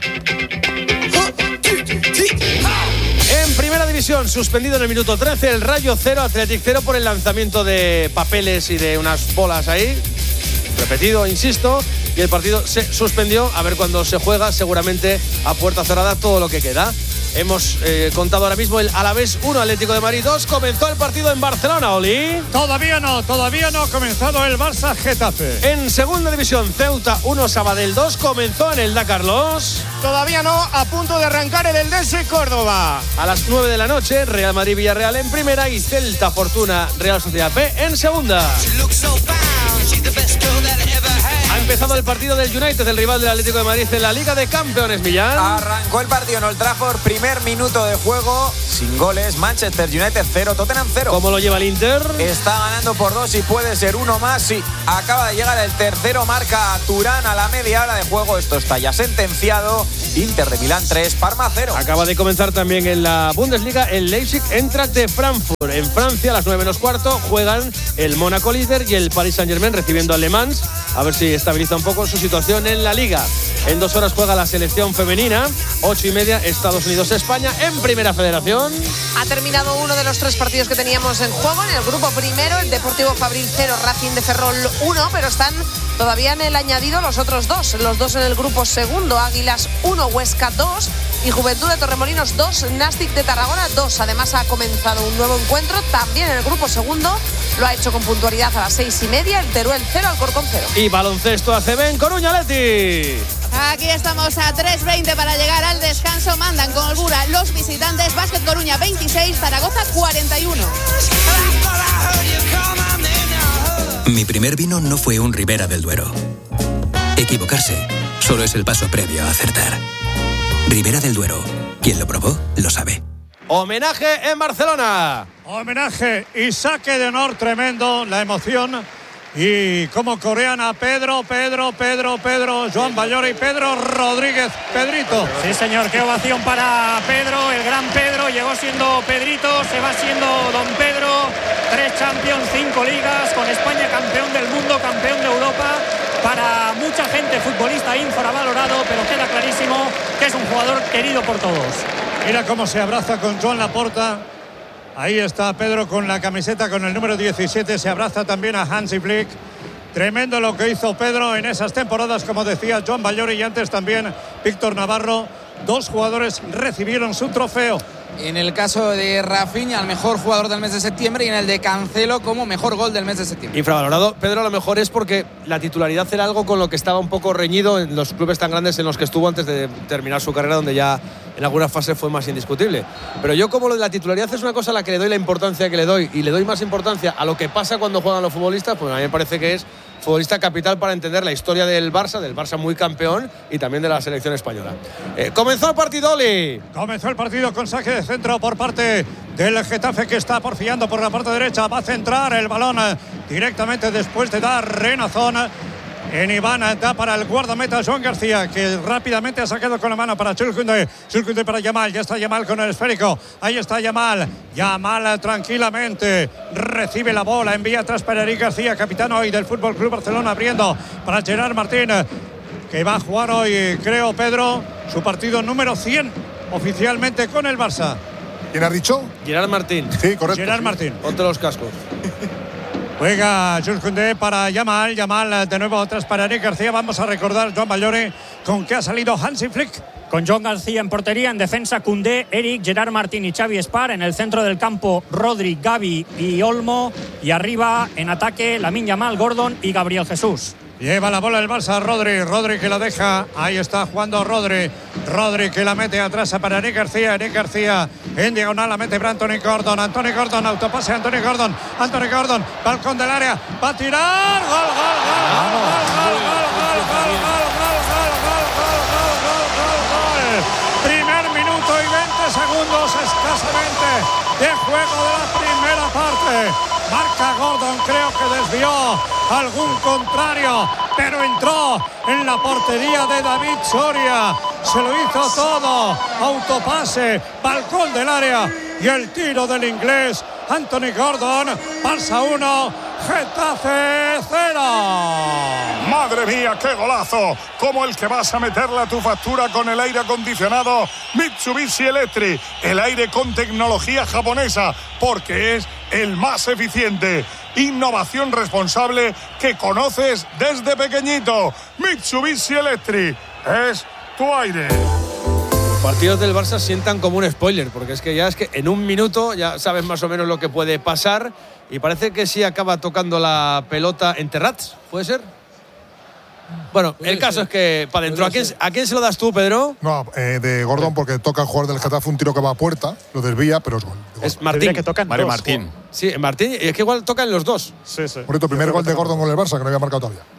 En primera división, suspendido en el minuto 13, el Rayo 0, Athletic 0 por el lanzamiento de papeles y de unas bolas ahí. Repetido, insisto, y el partido se suspendió. A ver cuándo se juega, seguramente a puerta cerrada todo lo que queda. Hemos contado ahora mismo el Alavés 1, Atlético de Madrid 2. Comenzó el partido en Barcelona, Oli. Todavía no ha comenzado el Barça Getafe. En segunda división, Ceuta 1, Sabadell 2. Comenzó en el Da Carlos. Todavía no, a punto de arrancar el Eldense Córdoba. A las 9 de la noche, Real Madrid Villarreal en primera y Celta Fortuna Real Sociedad B en segunda. empezado el partido del United, el rival del Atlético de Madrid en la Liga de Campeones, Millán. Arrancó el partido en Old Trafford, primer minuto de juego, sin goles. Manchester United 0, Tottenham 0. ¿Cómo lo lleva el Inter? Está ganando por 2 y puede ser uno más. Sí, acaba de llegar el tercero, marca Turán a la media hora de juego. Esto está ya sentenciado. Inter de Milán 3, Parma 0. Acaba de comenzar también en la Bundesliga el Leipzig Eintracht de Frankfurt. En Francia, a las 9 menos cuarto, juegan el Mónaco líder y el Paris Saint-Germain recibiendo al Le Mans. A ver si estabiliza un poco su situación en la Liga. En 2 horas juega la selección femenina. 8:30, Estados Unidos-España en Primera Federación. Ha terminado uno de los 3 partidos que teníamos en juego. En el grupo primero, el Deportivo Fabril 0, Racing de Ferrol 1, pero están todavía en el añadido los otros 2. Los 2 en el grupo segundo, Águilas 1, Huesca 2 y Juventud de Torremolinos 2, Nastic de Tarragona 2. Además ha comenzado un nuevo encuentro también en el grupo segundo. Lo ha hecho con puntualidad a las 6:30, el Teruel 0, Alcorcón 0. Y baloncesto ACB en Coruña, Leti. Aquí estamos a 3:20 para llegar al descanso. Mandan con holgura los visitantes. Básquet Coruña 26, Zaragoza 41. Mi primer vino no fue un Ribera del Duero. Equivocarse solo es el paso previo a acertar. Ribera del Duero. Quien lo probó, lo sabe. Homenaje en Barcelona. Homenaje y saque de honor tremendo, la emoción. Y como corean a Pedro, Joan Ballora y Pedro Rodríguez, Pedrito. Sí, señor, qué ovación para Pedro, el gran Pedro. Llegó siendo Pedrito, se va siendo Don Pedro. 3 Champions, 5 ligas, con España campeón del mundo, campeón de Europa. Para mucha gente, futbolista infravalorado, pero queda clarísimo que es un jugador querido por todos. Mira cómo se abraza con Joan Laporta. Ahí está Pedro con la camiseta con el número 17. Se abraza también a Hansi Flick. Tremendo lo que hizo Pedro en esas temporadas, como decía Joan Ballora y antes también Víctor Navarro. 2 jugadores recibieron su trofeo. En el caso de Rafinha, el mejor jugador del mes de septiembre, y en el de Cancelo como mejor gol del mes de septiembre. Infravalorado, Pedro, a lo mejor es porque la titularidad era algo con lo que estaba un poco reñido en los clubes tan grandes en los que estuvo antes de terminar su carrera, donde ya en algunas fases fue más indiscutible. Pero yo, como lo de la titularidad es una cosa a la que le doy la importancia que le doy, y le doy más importancia a lo que pasa cuando juegan los futbolistas, pues a mí me parece que es futbolista capital para entender la historia del Barça muy campeón, y también de la selección española. Comenzó el partido, Oli. Comenzó el partido con saque de centro por parte del Getafe, que está porfiando por la parte derecha. Va a centrar el balón directamente después de dar Renazón. En Iván da para el guardameta Joan García, que rápidamente ha sacado con la mano para Chulkunde. Chulkunde para Yamal. Ya está Yamal con el esférico. Ahí está Yamal. Yamal tranquilamente recibe la bola. Envía atrás para Eric García, capitán hoy del Fútbol Club Barcelona, abriendo para Gerard Martín, que va a jugar hoy, creo, Pedro, su partido número 100 oficialmente con el Barça. ¿Quién has dicho? Gerard Martín. Sí, correcto. Gerard Martín. Ponte los cascos. Juega Jules Koundé para Yamal. Yamal de nuevo atrás para Eric García. Vamos a recordar, Joan Ballore, con qué ha salido Hansi Flick. Con Joan García en portería, en defensa Koundé, Eric, Gerard Martín y Xavi Espar. En el centro del campo, Rodri, Gavi y Olmo. Y arriba, en ataque, Lamine Yamal, Gordon y Gabriel Jesús. Lleva la bola el Barça, Rodri que la deja. Ahí está jugando Rodri que la mete atrás para Eric García. Eric García en diagonal la mete para Anthony Gordon, autopase Anthony Gordon, balcón del área, va a tirar, gol. Primer minuto y 20 segundos escasamente de juego de la primera parte. Marca Gordon, creo que desvió algún contrario, pero entró en la portería de David Soria. Se lo hizo todo. Autopase, balcón del área y el tiro del inglés Anthony Gordon. Barça 1, Getafe 0. Madre mía, qué golazo, como el que vas a meterle a tu factura con el aire acondicionado Mitsubishi Electric, el aire con tecnología japonesa, porque es el más eficiente. Innovación responsable que conoces desde pequeñito. Mitsubishi Electric es tu aire. Los partidos del Barça sientan como un spoiler, porque es que en un minuto ya sabes más o menos lo que puede pasar, y parece que sí acaba tocando la pelota en Terrats, ¿puede ser? Bueno, el caso es que para adentro. ¿A quién se lo das tú, Pedro? No, de Gordon, porque toca el jugador del Getafe un tiro que va a puerta, lo desvía, pero es gol. Es Martín. Que tocan Mario dos, Martín. Sí, Martín, y es que igual tocan los dos. Sí. Por cierto, primer gol de Gordon con el Barça, que no había marcado todavía.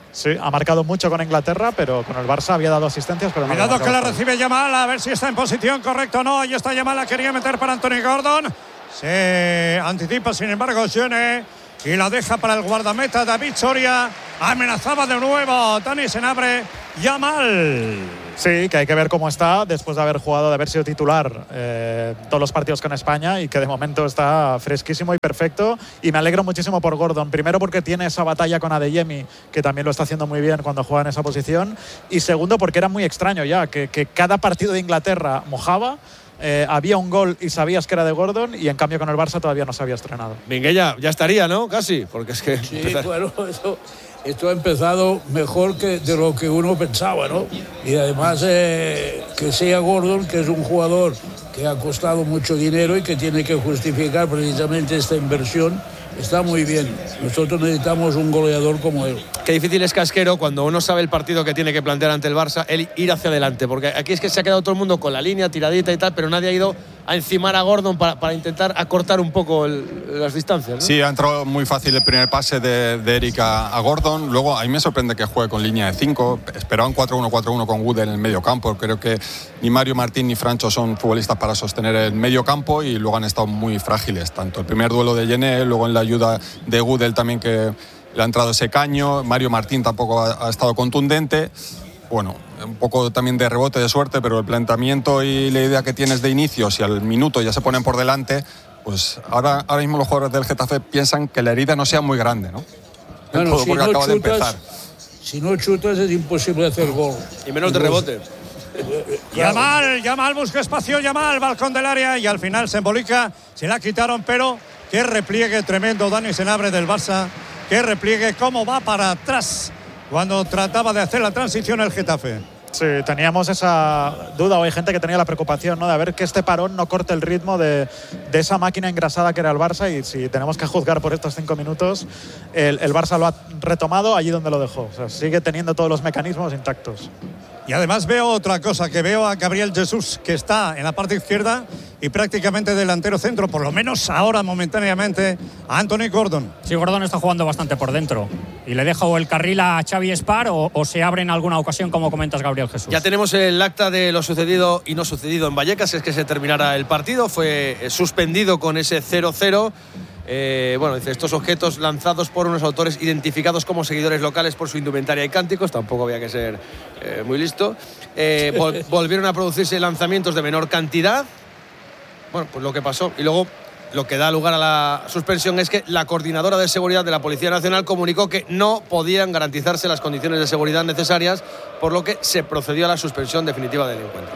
Sí, ha marcado mucho con Inglaterra, pero con el Barça había dado asistencias. Pero cuidado no que la recibe Yamal, a ver si está en posición correcta o no. Ahí está Yamal, la quería meter para Anthony Gordon. Se anticipa, sin embargo, Jene, y la deja para el guardameta David Soria. Amenazaba de nuevo Dani Senabre. Yamal. Sí, que hay que ver cómo está después de haber jugado, de haber sido titular todos los partidos con España, y que de momento está fresquísimo y perfecto. Y me alegro muchísimo por Gordon. Primero porque tiene esa batalla con Adeyemi, que también lo está haciendo muy bien cuando juega en esa posición. Y segundo porque era muy extraño ya, que cada partido de Inglaterra mojaba. Había un gol y sabías que era de Gordon, y en cambio con el Barça todavía no se había estrenado. Minguella, ya estaría, ¿no? Casi, porque es que... Sí, bueno, esto ha empezado mejor que de lo que uno pensaba, ¿no? Y además que sea Gordon, que es un jugador que ha costado mucho dinero y que tiene que justificar precisamente esta inversión, está muy bien. Nosotros necesitamos un goleador como él. Qué difícil es, Casquero, cuando uno sabe el partido que tiene que plantear ante el Barça, el ir hacia adelante, porque aquí es que se ha quedado todo el mundo con la línea tiradita y tal, pero nadie ha ido a encimar a Gordon para intentar acortar un poco las distancias, ¿no? Sí, ha entrado muy fácil el primer pase de Eric a Gordon. Luego a mí me sorprende que juegue con línea de 5. Esperaban 4-1-4-1 con Wood en el medio campo. Creo que ni Mario Martín ni Francho son futbolistas para sostener el medio campo, y luego han estado muy frágiles. Tanto el primer duelo de Jene, luego en la ayuda de Wood también, que le ha entrado ese caño. Mario Martín tampoco ha estado contundente. Bueno, un poco también de rebote, de suerte, pero el planteamiento y la idea que tienes de inicio, si al minuto ya se ponen por delante, pues ahora mismo los jugadores del Getafe piensan que la herida no sea muy grande, ¿no? Bueno, si no chutas es imposible hacer gol. Y menos de rebote. Yamal busca espacio, Yamal, balcón del área, y al final se embolica, se la quitaron, pero qué repliegue tremendo Dani Senabre del Barça, qué repliegue, cómo va para atrás cuando trataba de hacer la transición el Getafe. Sí, teníamos esa duda, o hay gente que tenía la preocupación, ¿no?, de ver que este parón no corte el ritmo de esa máquina engrasada que era el Barça, y si tenemos que juzgar por estos 5 minutos, el Barça lo ha retomado allí donde lo dejó. O sea, sigue teniendo todos los mecanismos intactos. Y además veo otra cosa, que veo a Gabriel Jesús, que está en la parte izquierda y prácticamente delantero centro, por lo menos ahora momentáneamente, a Anthony Gordon. Sí, Gordon está jugando bastante por dentro. Y le deja o el carril a Xavi Espar o se abre en alguna ocasión, como comentas, Gabriel Jesús. Ya tenemos el acta de lo sucedido y no sucedido en Vallecas, es que se terminara el partido. Fue suspendido con ese 0-0. Bueno, dice, estos objetos lanzados por unos autores identificados como seguidores locales por su indumentaria y cánticos, tampoco había que ser muy listo. Volvieron a producirse lanzamientos de menor cantidad. Bueno, pues lo que pasó. Y luego lo que da lugar a la suspensión es que la coordinadora de seguridad de la Policía Nacional comunicó que no podían garantizarse las condiciones de seguridad necesarias, por lo que se procedió a la suspensión definitiva del encuentro.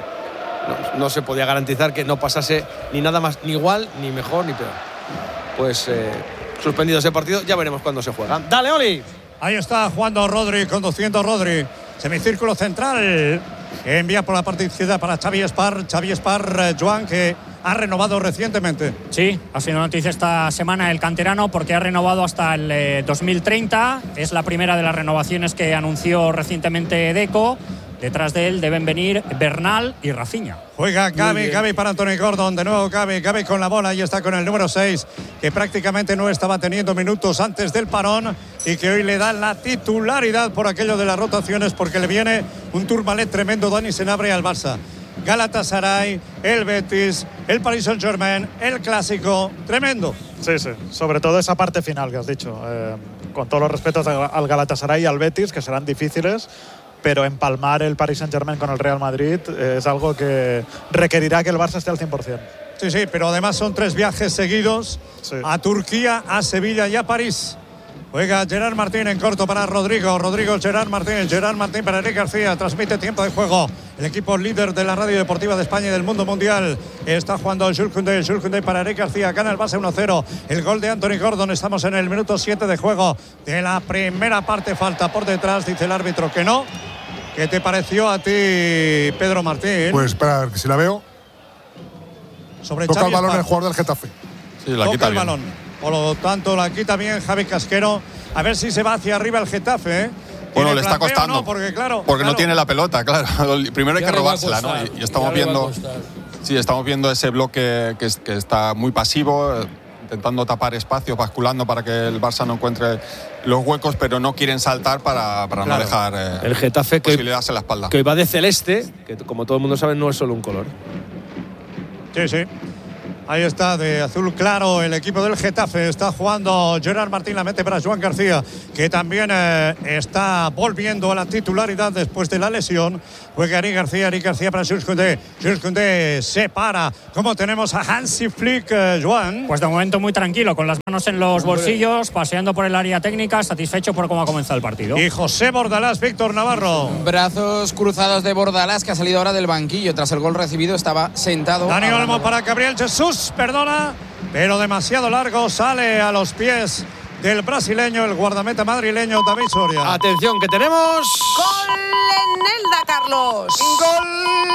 No se podía garantizar que no pasase ni nada más, ni igual, ni mejor, ni peor. Pues suspendido ese partido, ya veremos cuándo se juega. ¡Dale, Oli! Ahí está jugando Rodri, conduciendo Rodri. Semicírculo central. Envía por la parte izquierda para Xavi Espar. Xavi Espar, Joan, que ha renovado recientemente. Sí, ha sido noticia esta semana el canterano, porque ha renovado hasta el 2030. Es la primera de las renovaciones que anunció recientemente Deco. Detrás de él deben venir Bernal y Rafinha. Juega Gavi para Anthony Gordon. De nuevo Gavi con la bola. Y está con el número 6, que prácticamente no estaba teniendo minutos antes del parón, y que hoy le da la titularidad por aquello de las rotaciones, porque le viene un turmalet tremendo Dani Senabre al Barça. Galatasaray, el Betis, el Paris Saint-Germain, el Clásico, tremendo. Sí, sobre todo esa parte final que has dicho. Con todos los respetos al Galatasaray y al Betis, que serán difíciles, pero empalmar el Paris Saint-Germain con el Real Madrid es algo que requerirá que el Barça esté al 100%. Sí, pero además son 3 viajes seguidos, a Turquía, a Sevilla y a París. Juega Gerard Martín en corto para Rodrigo, Gerard Martín para Eric García. Transmite tiempo de juego el equipo líder de la Radio Deportiva de España y del mundo mundial. Está jugando Jules Koundé para Eric García. Gana el Barça 1-0. El gol de Anthony Gordon. Estamos en el minuto 7 de juego de la primera parte. Falta por detrás, dice el árbitro que no. ¿Qué te pareció a ti, Pedro Martín? Pues espera, a ver, que si la veo. Toca el balón el jugador del Getafe. Sí, la quita el bien. balón. Por lo tanto, la quita bien Javi Casquero. A ver si se va hacia arriba el Getafe. Bueno, le está costando. No, porque no tiene la pelota, claro. Primero hay que robársela, ¿no? Y estamos viendo. Sí, estamos viendo ese bloque que está muy pasivo. intentando tapar espacios, basculando para que el Barça no encuentre los huecos, pero no quieren saltar para no dejar el Getafe posibilidades en la espalda. Que hoy va de celeste, que como todo el mundo sabe no es solo un color. Sí. Ahí está, de azul claro, el equipo del Getafe. Está jugando Gerard Martín, la mete para Joan García, que también está volviendo a la titularidad después de la lesión. Juega Eric García para Jules Koundé. Jules Koundé se para. ¿Cómo tenemos a Hansi Flick, Joan? Pues de momento muy tranquilo, con las manos en los bolsillos, paseando por el área técnica, satisfecho por cómo ha comenzado el partido. Y José Bordalás, Víctor Navarro. Brazos cruzados de Bordalás, que ha salido ahora del banquillo. Tras el gol recibido estaba sentado. Dani Olmo para Gabriel Jesús, perdona, pero demasiado largo, sale a los pies del brasileño, el guardameta madrileño David Soria. Atención, que tenemos... ¡Gol en Elda, Carlos! ¡Gol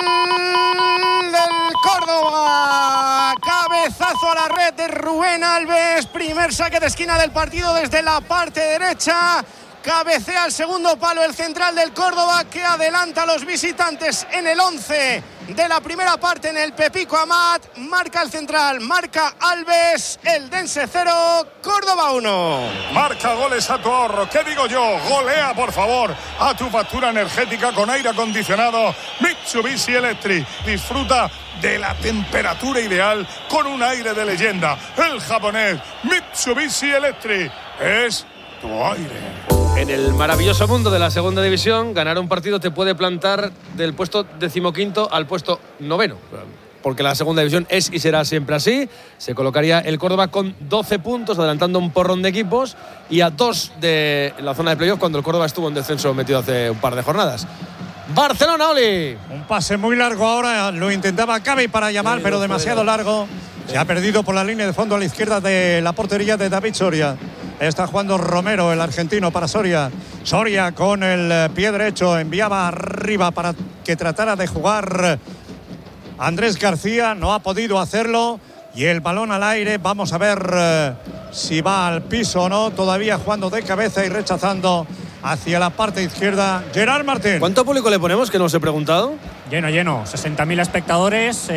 del Córdoba! Cabezazo a la red de Rubén Alves. Primer saque de esquina del partido desde la parte derecha. Cabecea al segundo palo el central del Córdoba, que adelanta a los visitantes en el 11 de la primera parte en el Pepico Amat. Marca el central, marca Alves, Eldense 0, Córdoba 1. Marca goles a tu ahorro. ¿Qué digo yo? Golea, por favor, a tu factura energética con aire acondicionado Mitsubishi Electric. Disfruta de la temperatura ideal con un aire de leyenda. El japonés Mitsubishi Electric es tu aire. En el maravilloso mundo de la segunda división, ganar un partido te puede plantar del puesto 15º al puesto 9º. Porque la segunda división es y será siempre así. Se colocaría el Córdoba con 12 puntos, adelantando un porrón de equipos y a 2 de la zona de playoff cuando el Córdoba estuvo en descenso metido hace un par de jornadas. Barcelona, Oli. Un pase muy largo ahora, lo intentaba Gavi para llamar, pero demasiado largo. Se ha perdido por la línea de fondo a la izquierda de la portería de David Soria. Está jugando Romero, el argentino, para Soria. Soria con el pie derecho enviaba arriba para que tratara de jugar Andrés García. No ha podido hacerlo. Y el balón al aire. Vamos a ver si va al piso o no. Todavía jugando de cabeza y rechazando hacia la parte izquierda Gerard Martín. ¿Cuánto público le ponemos, que no os he preguntado? Lleno. 60.000 espectadores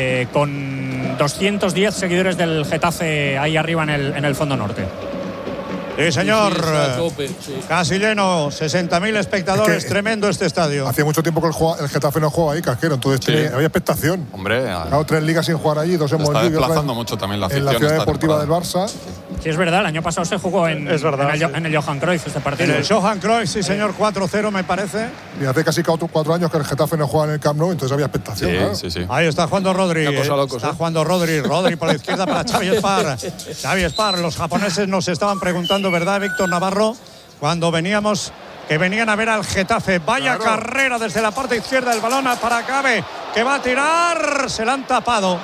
con 210 seguidores del Getafe ahí arriba en el fondo norte. Sí, señor. Sí. Casi lleno, 60.000 espectadores, tremendo este estadio. Hacía mucho tiempo que el Getafe no juega ahí, Casquero, entonces había expectación. Hombre, claro, 3 ligas sin jugar allí, 2 en Montjuic. Está desplazando mucho también la afición. En la ciudad deportiva del Barça. Sí, es verdad, el año pasado se jugó en el Johan Cruyff este partido. En el Johan Cruyff, sí, señor, 4-0 me parece. Y hace casi 4 años que el Getafe no juega en el Camp Nou, entonces había expectación. Sí, claro. sí. Ahí está jugando Rodri. Está jugando Rodri por la izquierda para Xavi Espar. Xavi Espar, los japoneses nos estaban preguntando, ¿verdad, Víctor Navarro? Cuando venían a ver al Getafe. Vaya carrera desde la parte izquierda del balón para Gavi, que va a tirar. Se lo han tapado.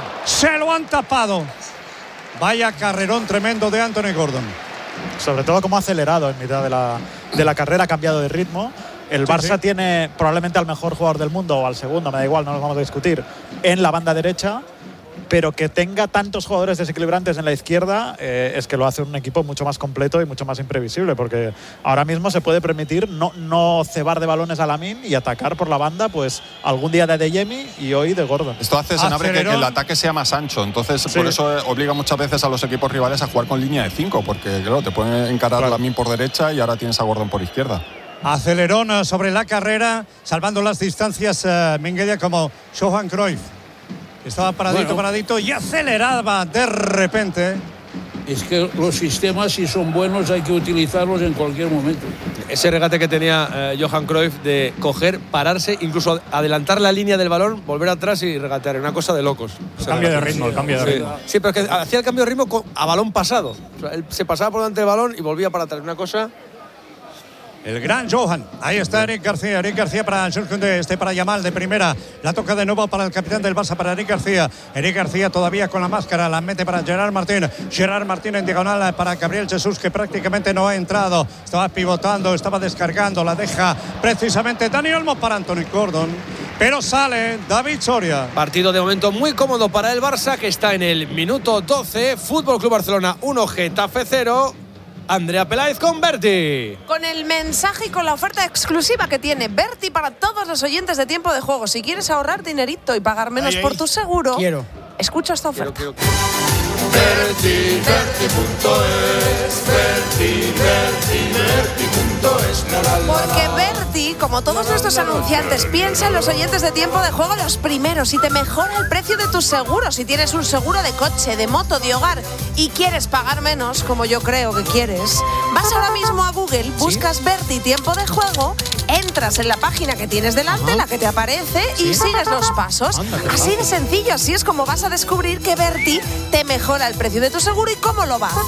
Vaya carrerón tremendo de Anthony Gordon. Sobre todo como ha acelerado en mitad de la carrera, ha cambiado de ritmo. El Barça tiene probablemente al mejor jugador del mundo, o al segundo, me da igual, no nos vamos a discutir, en la banda derecha. Pero que tenga tantos jugadores desequilibrantes en la izquierda es que lo hace un equipo mucho más completo y mucho más imprevisible, porque ahora mismo se puede permitir no cebar de balones a Lamine y atacar por la banda, pues algún día de Adeyemi y hoy de Gordon. Esto hace, Sanabria, que el ataque sea más ancho, entonces por eso obliga muchas veces a los equipos rivales a jugar con línea de 5, porque claro, te pueden encarar Lamine por derecha y ahora tienes a Gordon por izquierda. Acelerón sobre la carrera, salvando las distancias Minguedia como Johan Cruyff. Estaba paradito y aceleraba de repente. Es que los sistemas, si son buenos, hay que utilizarlos en cualquier momento. Ese regate que tenía Johan Cruyff de coger, pararse, incluso adelantar la línea del balón, volver atrás y regatear. Una cosa de locos. El cambio de ritmo. Sí, pero es que hacía el cambio de ritmo a balón pasado. O sea, él se pasaba por delante del balón y volvía para atrás. Una cosa... El gran Johan. Ahí está Eric García para Jules Koundé, para Yamal de primera. La toca de nuevo para el capitán del Barça, para Eric García. Eric García todavía con la máscara, la mete para Gerard Martín. Gerard Martín en diagonal para Gabriel Jesús, que prácticamente no ha entrado. Estaba pivotando, estaba descargando, la deja precisamente Dani Olmo para Anthony Gordon. Pero sale David Soria. Partido de momento muy cómodo para el Barça, que está en el minuto 12. Fútbol Club Barcelona 1, Getafe 0. Andrea Peláez con Berti. Con el mensaje y con la oferta exclusiva que tiene Berti para todos los oyentes de Tiempo de Juego. Si quieres ahorrar dinerito y pagar menos por tu seguro, escucha esta oferta. Quiero. Porque Berti, como todos nuestros anunciantes, piensa en los oyentes de Tiempo de Juego los primeros y te mejora el precio de tus seguros. Si tienes un seguro de coche, de moto, de hogar y quieres pagar menos, como yo creo que quieres, vas ahora mismo a Google, buscas Berti Tiempo de Juego, entras en la página que tienes delante, la que te aparece, y sigues los pasos. Así de sencillo, así es como vas a descubrir que Berti te mejora el precio de tu seguro. ¿Y cómo lo va a hacer?